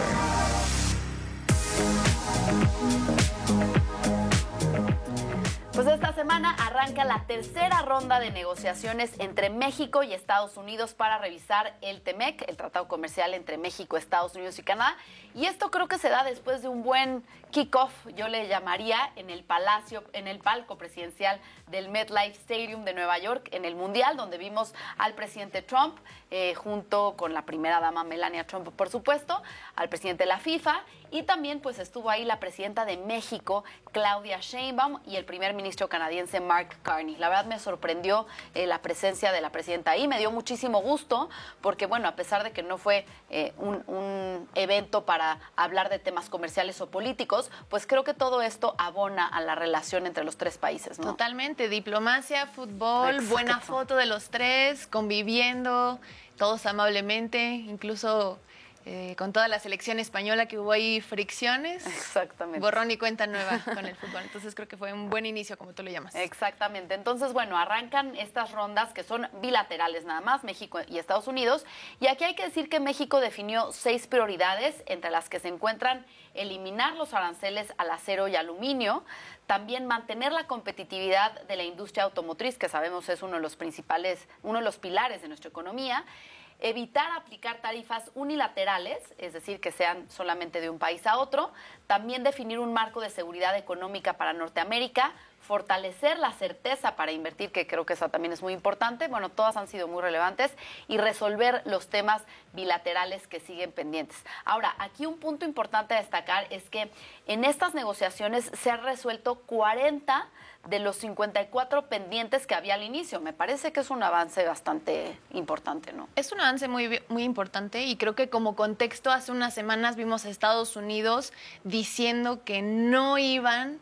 Pues esta semana arranca la tercera ronda de negociaciones entre México y Estados Unidos para revisar el T M E C, el Tratado Comercial entre México, Estados Unidos y Canadá. Y esto creo que se da después de un buen kickoff, yo le llamaría, en el palacio, en el palco presidencial del MetLife Stadium de Nueva York, en el Mundial, donde vimos al presidente Trump, eh, junto con la primera dama Melania Trump, por supuesto, al presidente de la FIFA, y también pues estuvo ahí la presidenta de México, Claudia Sheinbaum, y el primer ministro canadiense, Mark Carney. La verdad me sorprendió eh, la presencia de la presidenta ahí, me dio muchísimo gusto, porque bueno, a pesar de que no fue eh, un, un evento para hablar de temas comerciales o políticos, pues creo que todo esto abona a la relación entre los tres países, ¿no? Totalmente, diplomacia, fútbol, Exacto. Buena foto de los tres, conviviendo, todos amablemente, incluso eh, con toda la selección española que hubo ahí fricciones. Exactamente. Borrón y cuenta nueva con el fútbol. Entonces creo que fue un buen inicio, como tú lo llamas. Exactamente. Entonces, bueno, arrancan estas rondas que son bilaterales nada más, México y Estados Unidos. Y aquí hay que decir que México definió seis prioridades, entre las que se encuentran eliminar los aranceles al acero y aluminio, también mantener la competitividad de la industria automotriz, que sabemos es uno de los principales, uno de los pilares de nuestra economía, evitar aplicar tarifas unilaterales, es decir, que sean solamente de un país a otro, también definir un marco de seguridad económica para Norteamérica, fortalecer la certeza para invertir, que creo que esa también es muy importante, bueno, todas han sido muy relevantes, y resolver los temas bilaterales que siguen pendientes. Ahora, aquí un punto importante a destacar es que en estas negociaciones se han resuelto cuarenta de los cincuenta y cuatro pendientes que había al inicio. Me parece que es un avance bastante importante, ¿no? Es un avance muy, muy importante y creo que como contexto hace unas semanas vimos a Estados Unidos diciendo que no iban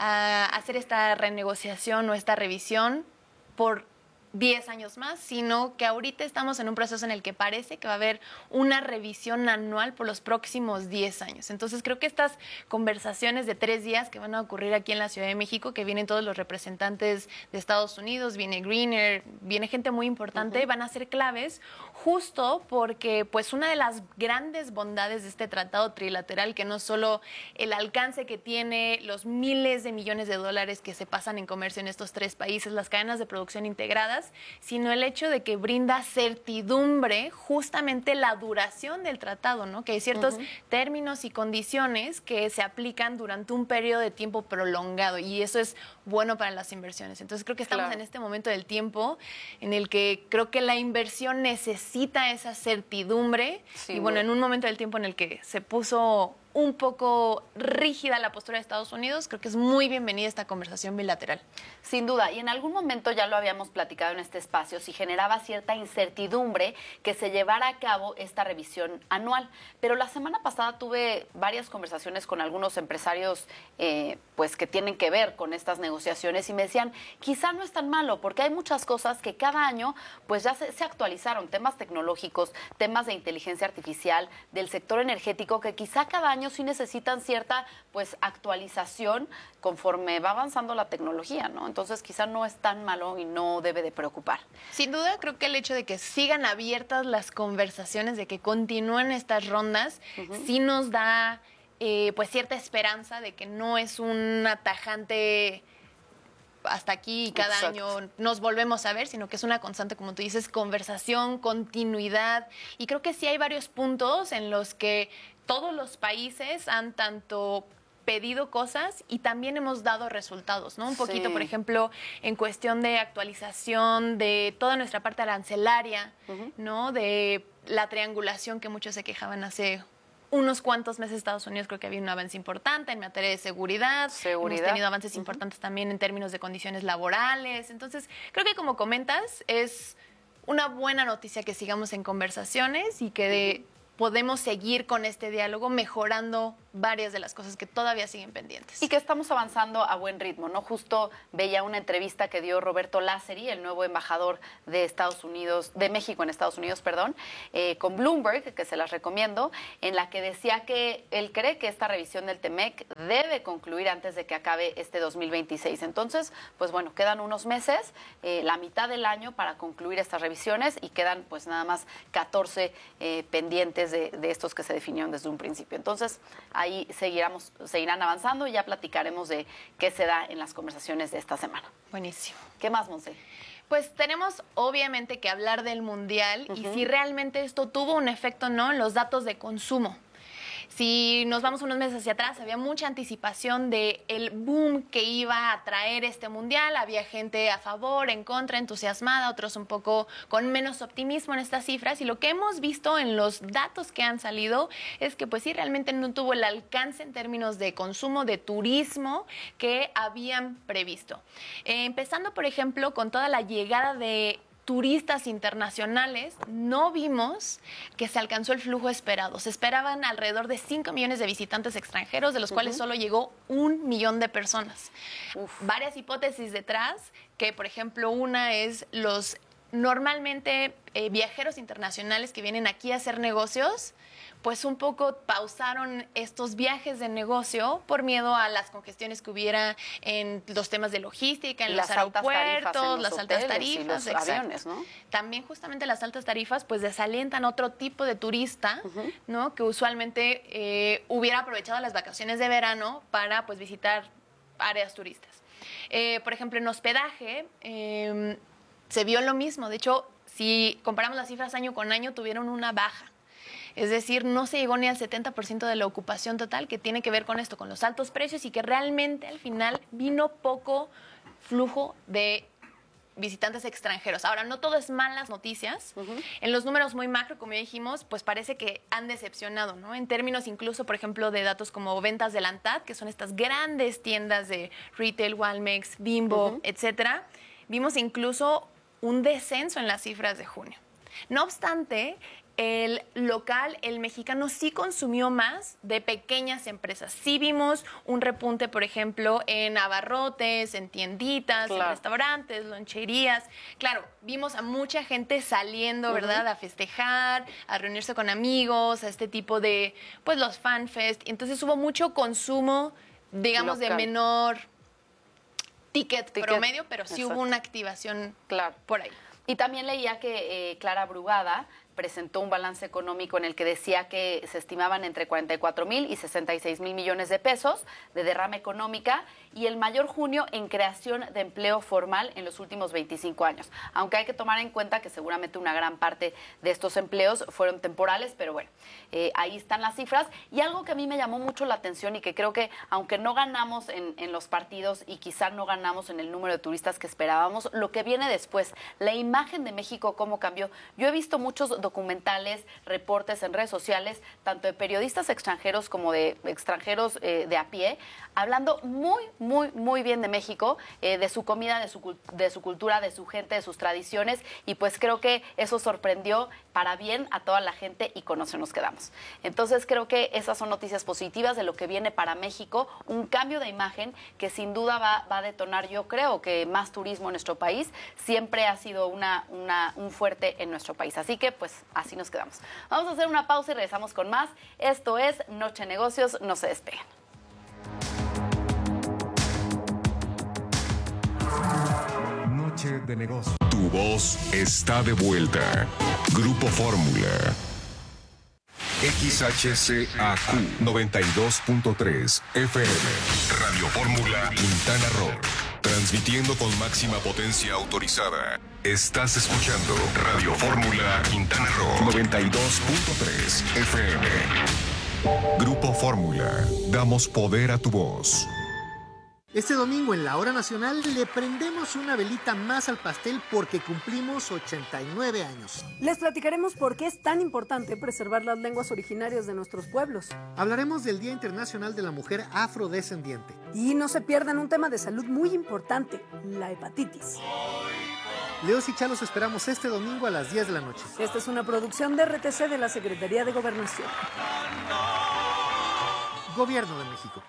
a hacer esta renegociación o esta revisión por diez años más, sino que ahorita estamos en un proceso en el que parece que va a haber una revisión anual por los próximos diez años. Entonces creo que estas conversaciones de tres días que van a ocurrir aquí en la Ciudad de México, que vienen todos los representantes de Estados Unidos, viene Greener, viene gente muy importante, uh-huh. van a ser claves justo porque pues una de las grandes bondades de este tratado trilateral, que no solo el alcance que tiene, los miles de millones de dólares que se pasan en comercio en estos tres países, las cadenas de producción integradas, sino el hecho de que brinda certidumbre justamente la duración del tratado, ¿no? Que hay ciertos uh-huh. términos y condiciones que se aplican durante un periodo de tiempo prolongado y eso es bueno para las inversiones. Entonces creo que estamos claro. en este momento del tiempo en el que creo que la inversión necesita esa certidumbre sí, y bueno, en un momento del tiempo en el que se puso un poco rígida la postura de Estados Unidos, creo que es muy bienvenida esta conversación bilateral. Sin duda, y en algún momento ya lo habíamos platicado en este espacio, si generaba cierta incertidumbre que se llevara a cabo esta revisión anual. Pero la semana pasada tuve varias conversaciones con algunos empresarios eh, pues que tienen que ver con estas negociaciones y me decían, quizá no es tan malo, porque hay muchas cosas que cada año pues ya se, se actualizaron, temas tecnológicos, temas de inteligencia artificial, del sector energético, que quizá cada año sí necesitan cierta pues actualización conforme va avanzando la tecnología, ¿no? Entonces quizá no es tan malo y no debe de preocupar. Sin duda creo que el hecho de que sigan abiertas las conversaciones, de que continúen estas rondas, uh-huh. sí nos da eh, pues cierta esperanza de que no es un atajante hasta aquí y cada Exacto. año nos volvemos a ver, sino que es una constante, como tú dices, conversación, continuidad. Y creo que sí hay varios puntos en los que todos los países han tanto pedido cosas y también hemos dado resultados, ¿no? Un poquito, Sí. por ejemplo, en cuestión de actualización de toda nuestra parte arancelaria, uh-huh. ¿no? De la triangulación que muchos se quejaban hace unos cuantos meses. Estados Unidos creo que había un avance importante en materia de seguridad. Seguridad. Hemos tenido avances uh-huh. importantes también en términos de condiciones laborales. Entonces, creo que como comentas, es una buena noticia que sigamos en conversaciones y que de, uh-huh. podemos seguir con este diálogo mejorando varias de las cosas que todavía siguen pendientes. Y que estamos avanzando a buen ritmo, ¿no? Justo veía una entrevista que dio Roberto Lázari, el nuevo embajador de Estados Unidos, de México en Estados Unidos, perdón, eh, con Bloomberg, que se las recomiendo, en la que decía que él cree que esta revisión del T-MEC debe concluir antes de que acabe este dos mil veintiséis. Entonces, pues bueno, quedan unos meses, eh, la mitad del año para concluir estas revisiones y quedan pues nada más catorce eh, pendientes de, de estos que se definieron desde un principio. Entonces, ahí seguiremos, seguirán avanzando y ya platicaremos de qué se da en las conversaciones de esta semana. Buenísimo. ¿Qué más, Monse? Pues tenemos obviamente que hablar del Mundial uh-huh. y si realmente esto tuvo un efecto o no en los datos de consumo. Si nos vamos unos meses hacia atrás, había mucha anticipación del boom que iba a traer este Mundial. Había gente a favor, en contra, entusiasmada, otros un poco con menos optimismo en estas cifras. Y lo que hemos visto en los datos que han salido es que pues sí, realmente no tuvo el alcance en términos de consumo, de turismo que habían previsto. Eh, empezando, por ejemplo, con toda la llegada de turistas internacionales, no vimos que se alcanzó el flujo esperado. Se esperaban alrededor de cinco millones de visitantes extranjeros, de los uh-huh. cuales solo llegó un millón de personas. Uf. Varias hipótesis detrás, que por ejemplo una es los normalmente eh, viajeros internacionales que vienen aquí a hacer negocios, pues un poco pausaron estos viajes de negocio por miedo a las congestiones que hubiera en los temas de logística, en los aeropuertos, las altas tarifas, y los aviones, ¿no? También justamente las altas tarifas pues desalientan otro tipo de turista, uh-huh. ¿no? Que usualmente eh, hubiera aprovechado las vacaciones de verano para pues visitar áreas turistas. Eh, por ejemplo, en hospedaje eh, se vio lo mismo. De hecho, si comparamos las cifras año con año, tuvieron una baja. Es decir, no se llegó ni al setenta por ciento de la ocupación total, que tiene que ver con esto, con los altos precios y que realmente al final vino poco flujo de visitantes extranjeros. Ahora, no todo es malas noticias. Uh-huh. En los números muy macro, como ya dijimos, pues parece que han decepcionado, ¿no? En términos incluso, por ejemplo, de datos como ventas de la ANTAD, que son estas grandes tiendas de retail, Walmex, Bimbo, uh-huh. etcétera, vimos incluso un descenso en las cifras de junio. No obstante, el local, el mexicano, sí consumió más de pequeñas empresas. Sí vimos un repunte, por ejemplo, en abarrotes, en tienditas, claro. en restaurantes, loncherías. Claro, vimos a mucha gente saliendo, uh-huh. ¿verdad?, a festejar, a reunirse con amigos, a este tipo de, pues, los fanfest. Entonces hubo mucho consumo, digamos, local. De menor ticket, ticket promedio, pero sí Exacto. hubo una activación claro. por ahí. Y también leía que eh, Clara Brugada presentó un balance económico en el que decía que se estimaban entre cuarenta y cuatro mil y sesenta y seis mil millones de pesos de derrama económica y el mayor junio en creación de empleo formal en los últimos veinticinco años. Aunque hay que tomar en cuenta que seguramente una gran parte de estos empleos fueron temporales, pero bueno, eh, ahí están las cifras. Y algo que a mí me llamó mucho la atención y que creo que aunque no ganamos en, en los partidos y quizá no ganamos en el número de turistas que esperábamos, lo que viene después, la imagen de México, cómo cambió. Yo he visto muchos documentales, reportes en redes sociales, tanto de periodistas extranjeros como de extranjeros eh, de a pie, hablando muy, muy, muy bien de México, eh, de su comida, de su, de su cultura, de su gente, de sus tradiciones, y pues creo que eso sorprendió para bien a toda la gente y con eso nos quedamos. Entonces creo que esas son noticias positivas de lo que viene para México, un cambio de imagen que sin duda va, va a detonar, yo creo que más turismo en nuestro país, siempre ha sido una, una, un fuerte en nuestro país, así que pues así nos quedamos. Vamos a hacer una pausa y regresamos con más. Esto es Noche de Negocios, no se despeguen. Noche de Negocios. Tu voz está de vuelta. Grupo Fórmula. X H C A Q noventa y dos punto tres F M. Radio Fórmula Quintana Roo. Transmitiendo con máxima potencia autorizada. Estás escuchando Radio Fórmula Quintana Roo noventa y dos punto tres F M. Grupo Fórmula. Damos poder a tu voz. Este domingo en la Hora Nacional le prendemos una velita más al pastel porque cumplimos ochenta y nueve años. Les platicaremos por qué es tan importante preservar las lenguas originarias de nuestros pueblos. Hablaremos del Día Internacional de la Mujer Afrodescendiente. Y no se pierdan un tema de salud muy importante, la hepatitis. Leos y Chalos esperamos este domingo a las diez de la noche. Esta es una producción de R T C de la Secretaría de Gobernación. Gobierno de México.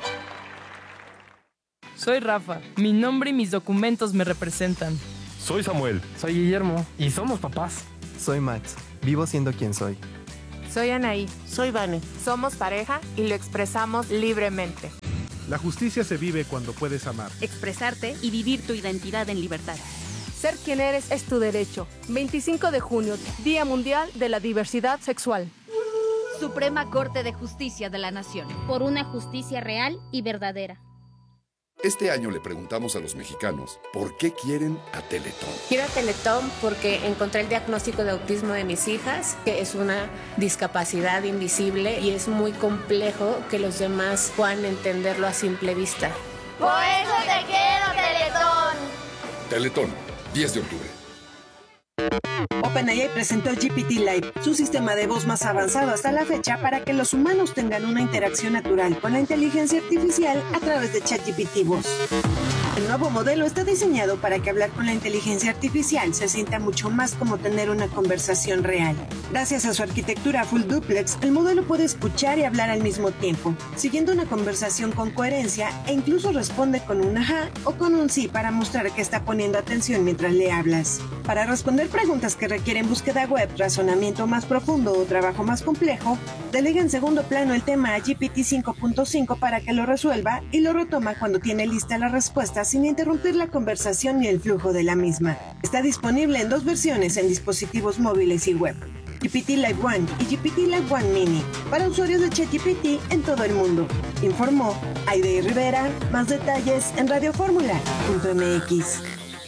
Soy Rafa. Mi nombre y mis documentos me representan. Soy Samuel. Soy Guillermo. Y somos papás. Soy Max. Vivo siendo quien soy. Soy Anaí. Soy Vane. Somos pareja y lo expresamos libremente. La justicia se vive cuando puedes amar. Expresarte y vivir tu identidad en libertad. Ser quien eres es tu derecho. veinticinco de junio, Día Mundial de la Diversidad Sexual. Suprema Corte de Justicia de la Nación. Por una justicia real y verdadera. Este año le preguntamos a los mexicanos por qué quieren a Teletón. Quiero a Teletón porque encontré el diagnóstico de autismo de mis hijas, que es una discapacidad invisible y es muy complejo que los demás puedan entenderlo a simple vista. ¡Por eso te quiero, Teletón! Teletón, diez de octubre. OpenAI presentó G P T Live, su sistema de voz más avanzado hasta la fecha para que los humanos tengan una interacción natural con la inteligencia artificial a través de ChatGPT Voz. El nuevo modelo está diseñado para que hablar con la inteligencia artificial se sienta mucho más como tener una conversación real. Gracias a su arquitectura full duplex, el modelo puede escuchar y hablar al mismo tiempo, siguiendo una conversación con coherencia e incluso responde con un ajá o con un sí para mostrar que está poniendo atención mientras le hablas. Para responder preguntas que requieren búsqueda web, razonamiento más profundo o trabajo más complejo, delega en segundo plano el tema a G P T cinco punto cinco para que lo resuelva y lo retoma cuando tiene lista la respuesta sin interrumpir la conversación ni el flujo de la misma. Está disponible en dos versiones en dispositivos móviles y web. G P T Live One y G P T Live One Mini para usuarios de ChatGPT en todo el mundo. Informó Aide Rivera. Más detalles en radio fórmula punto m x.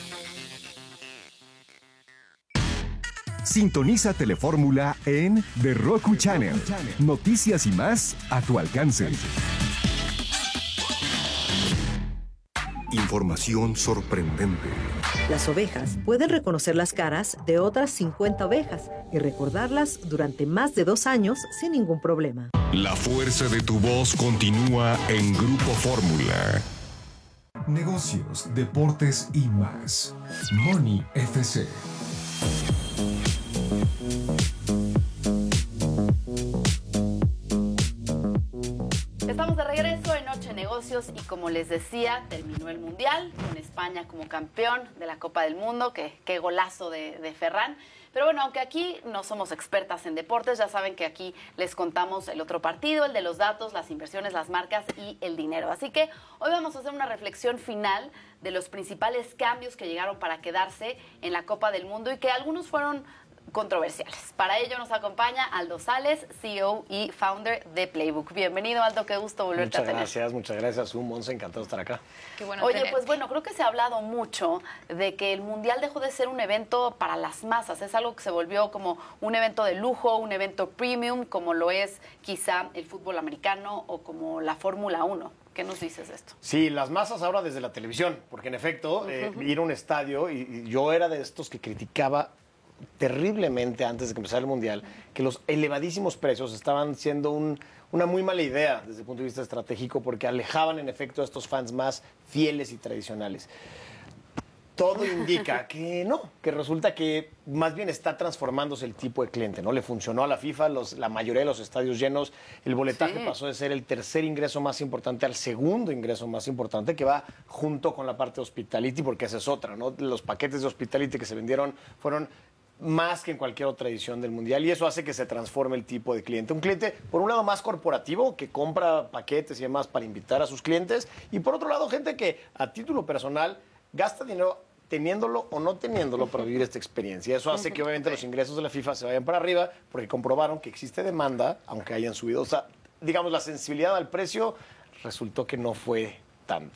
Sintoniza Telefórmula en The Roku Channel. Noticias y más a tu alcance. Información sorprendente. Las ovejas pueden reconocer las caras de otras cincuenta ovejas y recordarlas durante más de dos años sin ningún problema. La fuerza de tu voz continúa en Grupo Fórmula. Negocios, deportes y más. Money F C. Estamos de regreso en Noche de Negocios y como les decía, terminó el Mundial con España como campeón de la Copa del Mundo. Qué, qué golazo de, de Ferran. Pero bueno, aunque aquí no somos expertas en deportes, ya saben que aquí les contamos el otro partido, el de los datos, las inversiones, las marcas y el dinero. Así que hoy vamos a hacer una reflexión final de los principales cambios que llegaron para quedarse en la Copa del Mundo y que algunos fueron controversiales. Para ello nos acompaña Aldo Sales, C E O y founder de Playbook. Bienvenido, Aldo, qué gusto volverte muchas a tener. Gracias, muchas gracias, un Monse, encantado de estar acá. Qué bueno. Oye, tenerte. Pues bueno, creo que se ha hablado mucho de que el Mundial dejó de ser un evento para las masas, es algo que se volvió como un evento de lujo, un evento premium, como lo es quizá el fútbol americano o como la Fórmula uno. ¿Qué nos dices de esto? Sí, las masas ahora desde la televisión, porque en efecto, uh-huh. eh, ir a un estadio, y, y yo era de estos que criticaba terriblemente antes de que empezara el Mundial, que los elevadísimos precios estaban siendo un, una muy mala idea desde el punto de vista estratégico porque alejaban en efecto a estos fans más fieles y tradicionales. Todo indica que no, que resulta que más bien está transformándose el tipo de cliente, ¿no? Le funcionó a la FIFA, los, la mayoría de los estadios llenos, el boletaje sí. pasó de ser el tercer ingreso más importante al segundo ingreso más importante, que va junto con la parte de hospitality, porque esa es otra, ¿no? Los paquetes de hospitality que se vendieron fueron más que en cualquier otra edición del Mundial, y eso hace que se transforme el tipo de cliente. Un cliente, por un lado, más corporativo, que compra paquetes y demás para invitar a sus clientes, y por otro lado, gente que a título personal gasta dinero teniéndolo o no teniéndolo para vivir esta experiencia. Eso hace que obviamente los ingresos de la FIFA se vayan para arriba, porque comprobaron que existe demanda, aunque hayan subido. O sea, digamos, la sensibilidad al precio resultó que no fue tanta.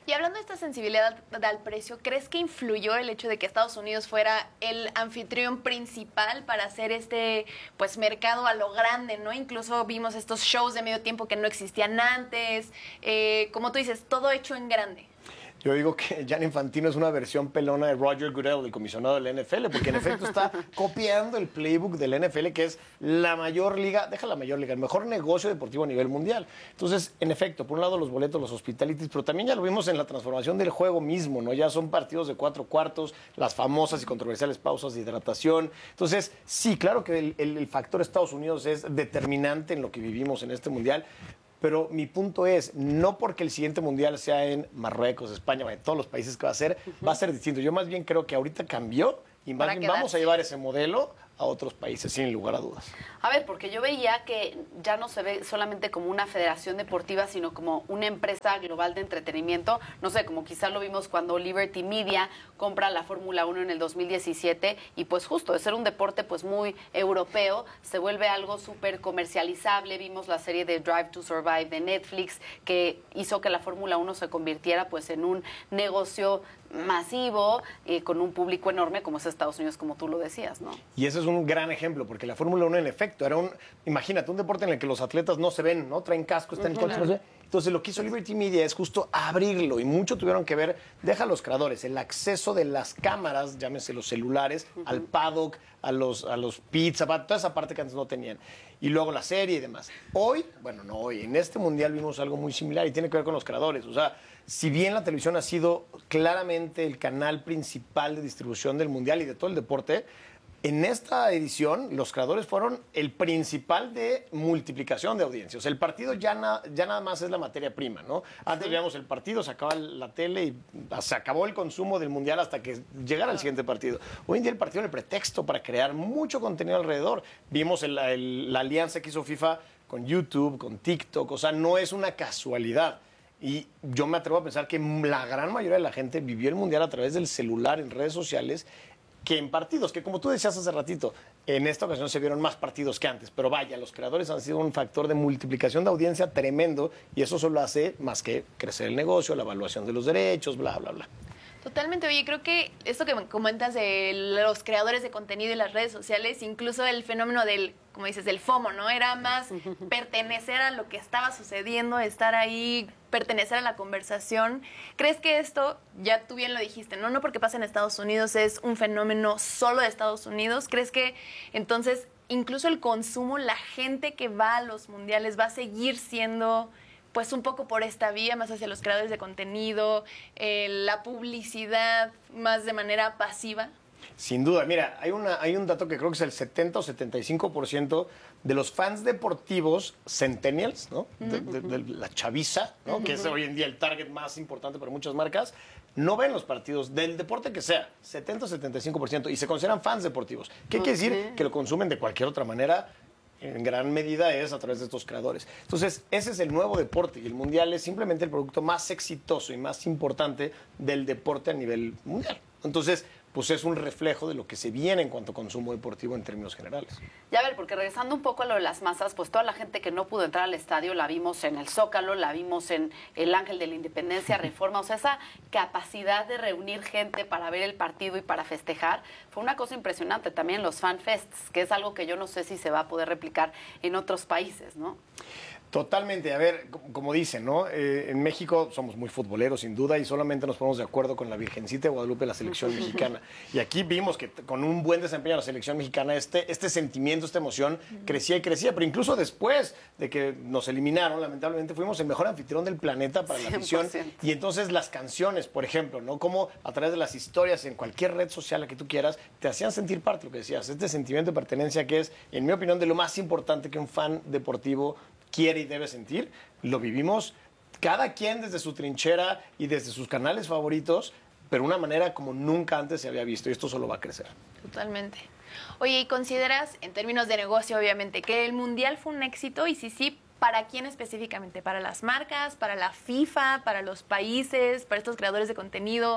Y hablando de esta sensibilidad al precio, ¿crees que influyó el hecho de que Estados Unidos fuera el anfitrión principal para hacer este pues mercado a lo grande, ¿no? Incluso vimos estos shows de medio tiempo que no existían antes, eh, como tú dices, todo hecho en grande. Yo digo que Gianni Infantino es una versión pelona de Roger Goodell, el comisionado del N F L, porque en efecto está copiando el playbook del N F L, que es la mayor liga, deja la mayor liga, el mejor negocio deportivo a nivel mundial. Entonces, en efecto, por un lado los boletos, los hospitalities, pero también ya lo vimos en la transformación del juego mismo, ¿no? Ya son partidos de cuatro cuartos, las famosas y controversiales pausas de hidratación. Entonces, sí, claro que el, el, el factor Estados Unidos es determinante en lo que vivimos en este mundial. Pero mi punto es, no porque el siguiente mundial sea en Marruecos, España, en todos los países que va a ser, uh-huh. va a ser distinto. Yo más bien creo que ahorita cambió y más bien vamos a llevar ese modelo a otros países, sin lugar a dudas. A ver, porque yo veía que ya no se ve solamente como una federación deportiva, sino como una empresa global de entretenimiento. No sé, como quizás lo vimos cuando Liberty Media compra la Fórmula uno en el dos mil diecisiete y pues justo de ser un deporte pues muy europeo, se vuelve algo súper comercializable. Vimos la serie de Drive to Survive de Netflix que hizo que la Fórmula uno se convirtiera pues en un negocio masivo eh, con un público enorme como es Estados Unidos, como tú lo decías, ¿no? Y ese es un gran ejemplo, porque la Fórmula uno en efecto era un, imagínate, un deporte en el que los atletas no se ven, ¿no? Traen casco, están uh-huh. en coches, no sé. Entonces lo que hizo Liberty Media es justo abrirlo y mucho tuvieron que ver, deja a los creadores, el acceso de las cámaras, llámese los celulares, uh-huh. al paddock, a los, a los pits, a toda esa parte que antes no tenían. Y luego la serie y demás. Hoy, bueno, no hoy, en este mundial vimos algo muy similar y tiene que ver con los creadores. O sea, si bien la televisión ha sido claramente el canal principal de distribución del mundial y de todo el deporte, en esta edición los creadores fueron el principal de multiplicación de audiencias. El partido ya, na, ya nada más es la materia prima, ¿no? Antes sí. veíamos el partido, se acaba la tele y se acabó el consumo del mundial hasta que llegara el siguiente partido. Hoy en día el partido es el pretexto para crear mucho contenido alrededor. Vimos el, el, la alianza que hizo FIFA con YouTube, con TikTok, o sea, no es una casualidad. Y yo me atrevo a pensar que la gran mayoría de la gente vivió el mundial a través del celular, en redes sociales, que en partidos, que como tú decías hace ratito, en esta ocasión se vieron más partidos que antes, pero vaya, los creadores han sido un factor de multiplicación de audiencia tremendo y eso solo hace más que crecer el negocio, la evaluación de los derechos, bla, bla, bla. Totalmente, oye, creo que esto que comentas de los creadores de contenido y las redes sociales, incluso el fenómeno del, como dices, del FOMO, ¿no? Era más pertenecer a lo que estaba sucediendo, estar ahí, pertenecer a la conversación. ¿Crees que esto, ya tú bien lo dijiste, no, no porque pasa en Estados Unidos, es un fenómeno solo de Estados Unidos? ¿Crees que entonces incluso el consumo, la gente que va a los mundiales va a seguir siendo pues un poco por esta vía, más hacia los creadores de contenido, eh, la publicidad más de manera pasiva? Sin duda, mira, hay, una, hay un dato que creo que es el setenta o setenta y cinco por ciento de los fans deportivos centennials, ¿no? Uh-huh. de, de, de la chaviza, ¿no? Uh-huh. que es hoy en día el target más importante para muchas marcas, no ven los partidos del deporte que sea, setenta o setenta y cinco por ciento, y se consideran fans deportivos. ¿Qué okay. quiere decir? Que lo consumen de cualquier otra manera. En gran medida es a través de estos creadores. Entonces, ese es el nuevo deporte y el mundial es simplemente el producto más exitoso y más importante del deporte a nivel mundial. Entonces, pues es un reflejo de lo que se viene en cuanto a consumo deportivo en términos generales. Ya a ver, porque regresando un poco a lo de las masas, pues toda la gente que no pudo entrar al estadio la vimos en el Zócalo, la vimos en el Ángel de la Independencia, Reforma, o sea, esa capacidad de reunir gente para ver el partido y para festejar, fue una cosa impresionante. También los fanfests, que es algo que yo no sé si se va a poder replicar en otros países, ¿no? Totalmente. A ver, como dicen, ¿no? Eh, en México somos muy futboleros, sin duda, y solamente nos ponemos de acuerdo con la Virgencita de Guadalupe, la selección mexicana. Y aquí vimos que con un buen desempeño de la selección mexicana, este, este sentimiento, esta emoción crecía y crecía. Pero incluso después de que nos eliminaron, lamentablemente, fuimos el mejor anfitrión del planeta para la afición. Y entonces las canciones, por ejemplo, ¿no? Como a través de las historias en cualquier red social, la que tú quieras, te hacían sentir parte de lo que decías. Este sentimiento de pertenencia que es, en mi opinión, de lo más importante que un fan deportivo quiere y debe sentir. Lo vivimos cada quien desde su trinchera y desde sus canales favoritos, pero de una manera como nunca antes se había visto, y esto solo va a crecer. Totalmente. Oye, ¿y consideras, en términos de negocio, obviamente, que el Mundial fue un éxito? Y si sí, ¿para quién específicamente? ¿Para las marcas? ¿Para la FIFA? ¿Para los países? ¿Para estos creadores de contenido?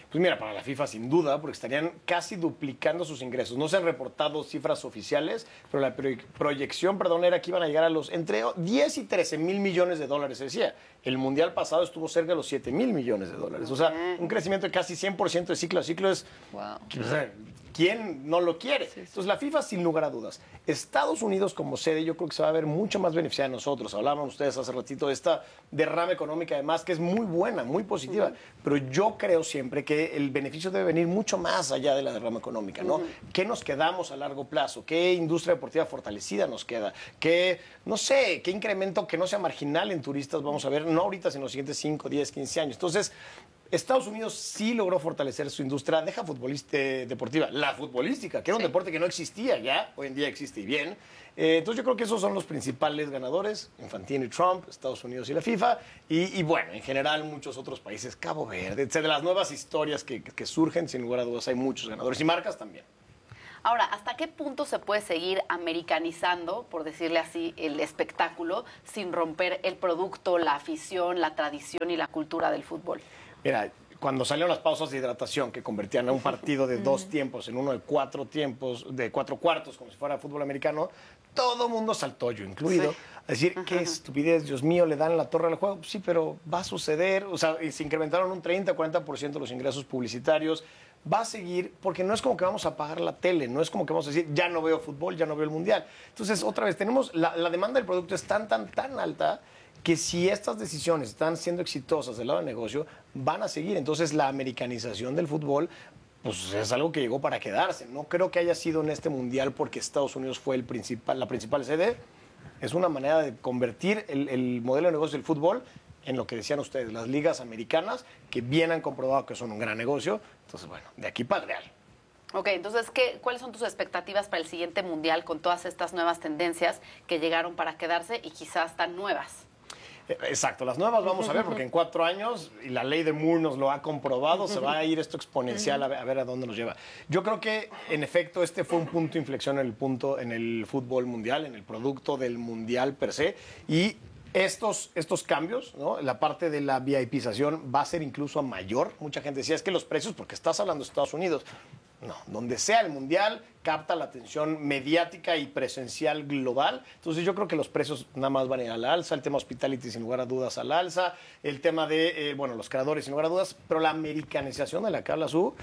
Pues mira, para la FIFA sin duda, porque estarían casi duplicando sus ingresos. No se han reportado cifras oficiales, pero la proy- proyección, perdón, era que iban a llegar a los entre diez y trece mil millones de dólares, se decía. El Mundial pasado estuvo cerca de los siete mil millones de dólares. O sea, un crecimiento de casi cien por ciento de ciclo a ciclo es... Wow. O sea, ¿quién no lo quiere? Sí, sí. Entonces, la FIFA, sin lugar a dudas. Estados Unidos como sede, yo creo que se va a ver mucho más beneficiada de nosotros. Hablaban ustedes hace ratito de esta derrama económica, además, que es muy buena, muy positiva. Uh-huh. Pero yo creo siempre que el beneficio debe venir mucho más allá de la derrama económica, ¿no? Uh-huh. ¿Qué nos quedamos a largo plazo? ¿Qué industria deportiva fortalecida nos queda? ¿Qué, no sé, qué incremento que no sea marginal en turistas vamos a ver, no ahorita, sino en los siguientes cinco, diez, quince años? Entonces, Estados Unidos sí logró fortalecer su industria, deja futbolista, eh, deportiva, la futbolística, que era un sí. deporte que no existía ya, hoy en día existe y bien. Eh, entonces yo creo que esos son los principales ganadores, Infantino y Trump, Estados Unidos y la FIFA, y, y bueno, en general muchos otros países, Cabo Verde, de las nuevas historias que, que surgen, sin lugar a dudas hay muchos ganadores y marcas también. Ahora, ¿hasta qué punto se puede seguir americanizando, por decirle así, el espectáculo sin romper el producto, la afición, la tradición y la cultura del fútbol? Mira, cuando salieron las pausas de hidratación que convertían a un partido de dos tiempos en uno de cuatro tiempos, de cuatro cuartos, como si fuera fútbol americano, todo mundo saltó, yo incluido, sí. a decir, uh-huh. qué estupidez, Dios mío, le dan la torre al juego. Sí, pero va a suceder. O sea, y se incrementaron un treinta, cuarenta por ciento los ingresos publicitarios. Va a seguir, porque no es como que vamos a apagar la tele, no es como que vamos a decir, ya no veo fútbol, ya no veo el Mundial. Entonces, otra vez, tenemos, la, la demanda del producto es tan, tan, tan alta que si estas decisiones están siendo exitosas del lado del negocio, van a seguir. Entonces, la americanización del fútbol, pues es algo que llegó para quedarse. No creo que haya sido en este Mundial porque Estados Unidos fue el principal, la principal sede. Es una manera de convertir el, el modelo de negocio del fútbol en lo que decían ustedes, las ligas americanas, que bien han comprobado que son un gran negocio. Entonces, bueno, de aquí para el real. Ok, entonces, ¿qué, ¿cuáles son tus expectativas para el siguiente Mundial con todas estas nuevas tendencias que llegaron para quedarse y quizás tan nuevas? Exacto, las nuevas vamos a ver porque en cuatro años, y la ley de Moore nos lo ha comprobado, se va a ir esto exponencial a ver, a ver a dónde nos lleva. Yo creo que, en efecto, este fue un punto de inflexión en el, punto, en el fútbol mundial, en el producto del mundial per se, y Estos, estos cambios, ¿no? La parte de la VIPización va a ser incluso mayor. Mucha gente decía, es que los precios, porque estás hablando de Estados Unidos. No, donde sea el Mundial, capta la atención mediática y presencial global. Entonces yo creo que los precios nada más van a ir a la alza. El tema hospitality, sin lugar a dudas, al alza. El tema de, eh, bueno, los creadores, sin lugar a dudas. Pero la americanización de la que hablas tú,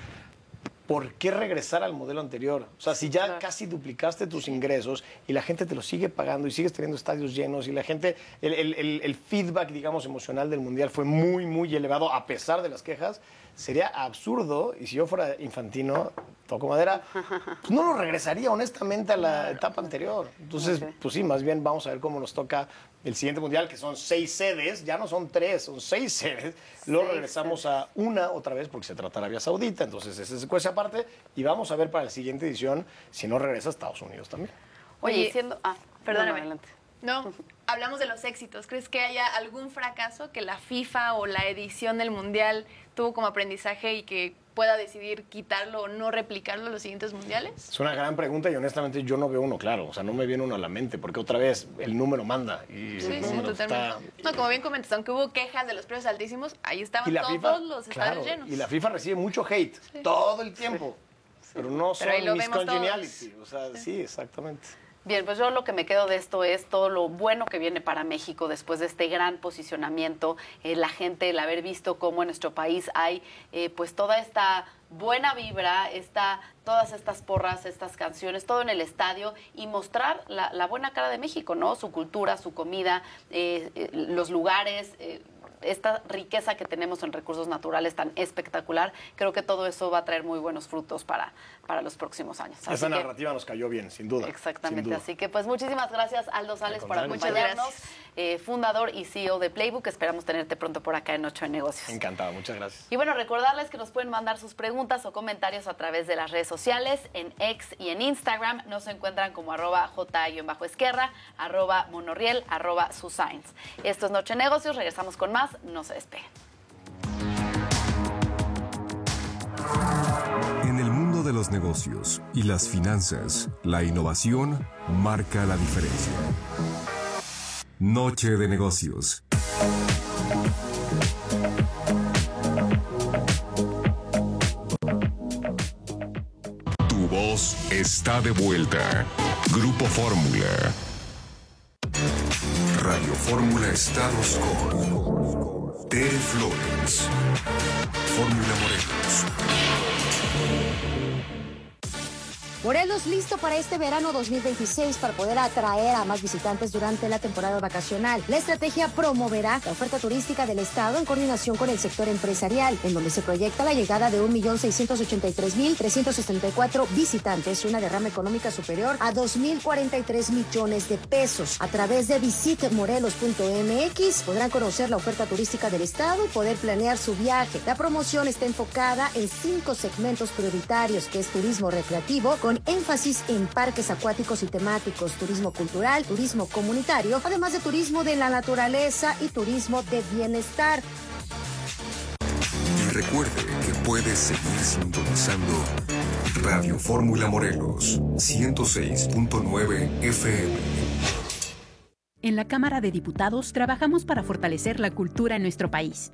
¿por qué regresar al modelo anterior? O sea, si ya claro. casi duplicaste tus ingresos y la gente te lo sigue pagando y sigues teniendo estadios llenos y la gente, el, el, el, el feedback, digamos, emocional del Mundial fue muy, muy elevado a pesar de las quejas, sería absurdo, y si yo fuera Infantino, toco madera, pues no lo regresaría honestamente a la etapa anterior. Entonces, okay. pues sí, más bien vamos a ver cómo nos toca el siguiente Mundial, que son seis sedes, ya no son tres, son seis sedes. Luego regresamos a una otra vez porque se trata de Arabia Saudita, entonces ese es cosa aparte, y vamos a ver para la siguiente edición si no regresa a Estados Unidos también. Oye, siendo... Ah, perdóname. No, no, hablamos de los éxitos. ¿Crees que haya algún fracaso que la FIFA o la edición del Mundial tuvo como aprendizaje y que pueda decidir quitarlo o no replicarlo en los siguientes mundiales? Es una gran pregunta y honestamente yo no veo uno claro. O sea, no me viene uno a la mente porque otra vez el número manda. Y sí, el sí, número totalmente. está... No, como bien comentas, aunque hubo quejas de los precios altísimos, ahí estaban todos FIFA, los claro, estadios llenos. Y la FIFA recibe mucho hate sí. todo el tiempo. Sí. Pero no son Pero mis congeniality. O sea, sí, sí exactamente. Bien, pues yo lo que me quedo de esto es todo lo bueno que viene para México después de este gran posicionamiento, eh, la gente, el haber visto cómo en nuestro país hay eh, pues toda esta buena vibra, esta, todas estas porras, estas canciones, todo en el estadio y mostrar la, la buena cara de México, ¿no? Su cultura, su comida, eh, eh, los lugares, eh, esta riqueza que tenemos en recursos naturales tan espectacular, creo que todo eso va a traer muy buenos frutos para, para los próximos años. Así Esa que, narrativa nos cayó bien, sin duda. Exactamente, sin duda. Así que pues muchísimas gracias, Aldo Sales, por acompañarnos, eh, fundador y C E O de Playbook. Esperamos tenerte pronto por acá en Ocho de Negocios. Encantado, muchas gracias. Y bueno, recordarles que nos pueden mandar sus preguntas o comentarios a través de las redes sociales, en X y en Instagram. Nos encuentran como arroba J-Esquerra, arroba Monorriel, arroba Susains. Esto es Noche de Negocios, regresamos con más, no se despeguen. En el mundo de los negocios y las finanzas, la innovación marca la diferencia. Noche de Negocios. está de vuelta. Grupo Fórmula. Radio Fórmula Estados con Tere Flores. Fórmula Morelos. Morelos listo para este verano dos mil veintiséis para poder atraer a más visitantes durante la temporada vacacional. La estrategia promoverá la oferta turística del estado en coordinación con el sector empresarial, en donde se proyecta la llegada de un millón seiscientos ochenta y tres mil trescientos setenta y cuatro visitantes y una derrama económica superior a dos mil cuarenta y tres millones de pesos. A través de visit morelos punto m x podrán conocer la oferta turística del estado y poder planear su viaje. La promoción está enfocada en cinco segmentos prioritarios, que es turismo recreativo, con énfasis en parques acuáticos y temáticos, turismo cultural, turismo comunitario, además de turismo de la naturaleza y turismo de bienestar. Y recuerde que puede seguir sintonizando Radio Fórmula Morelos ciento seis punto nueve F M. En la Cámara de Diputados trabajamos para fortalecer la cultura en nuestro país.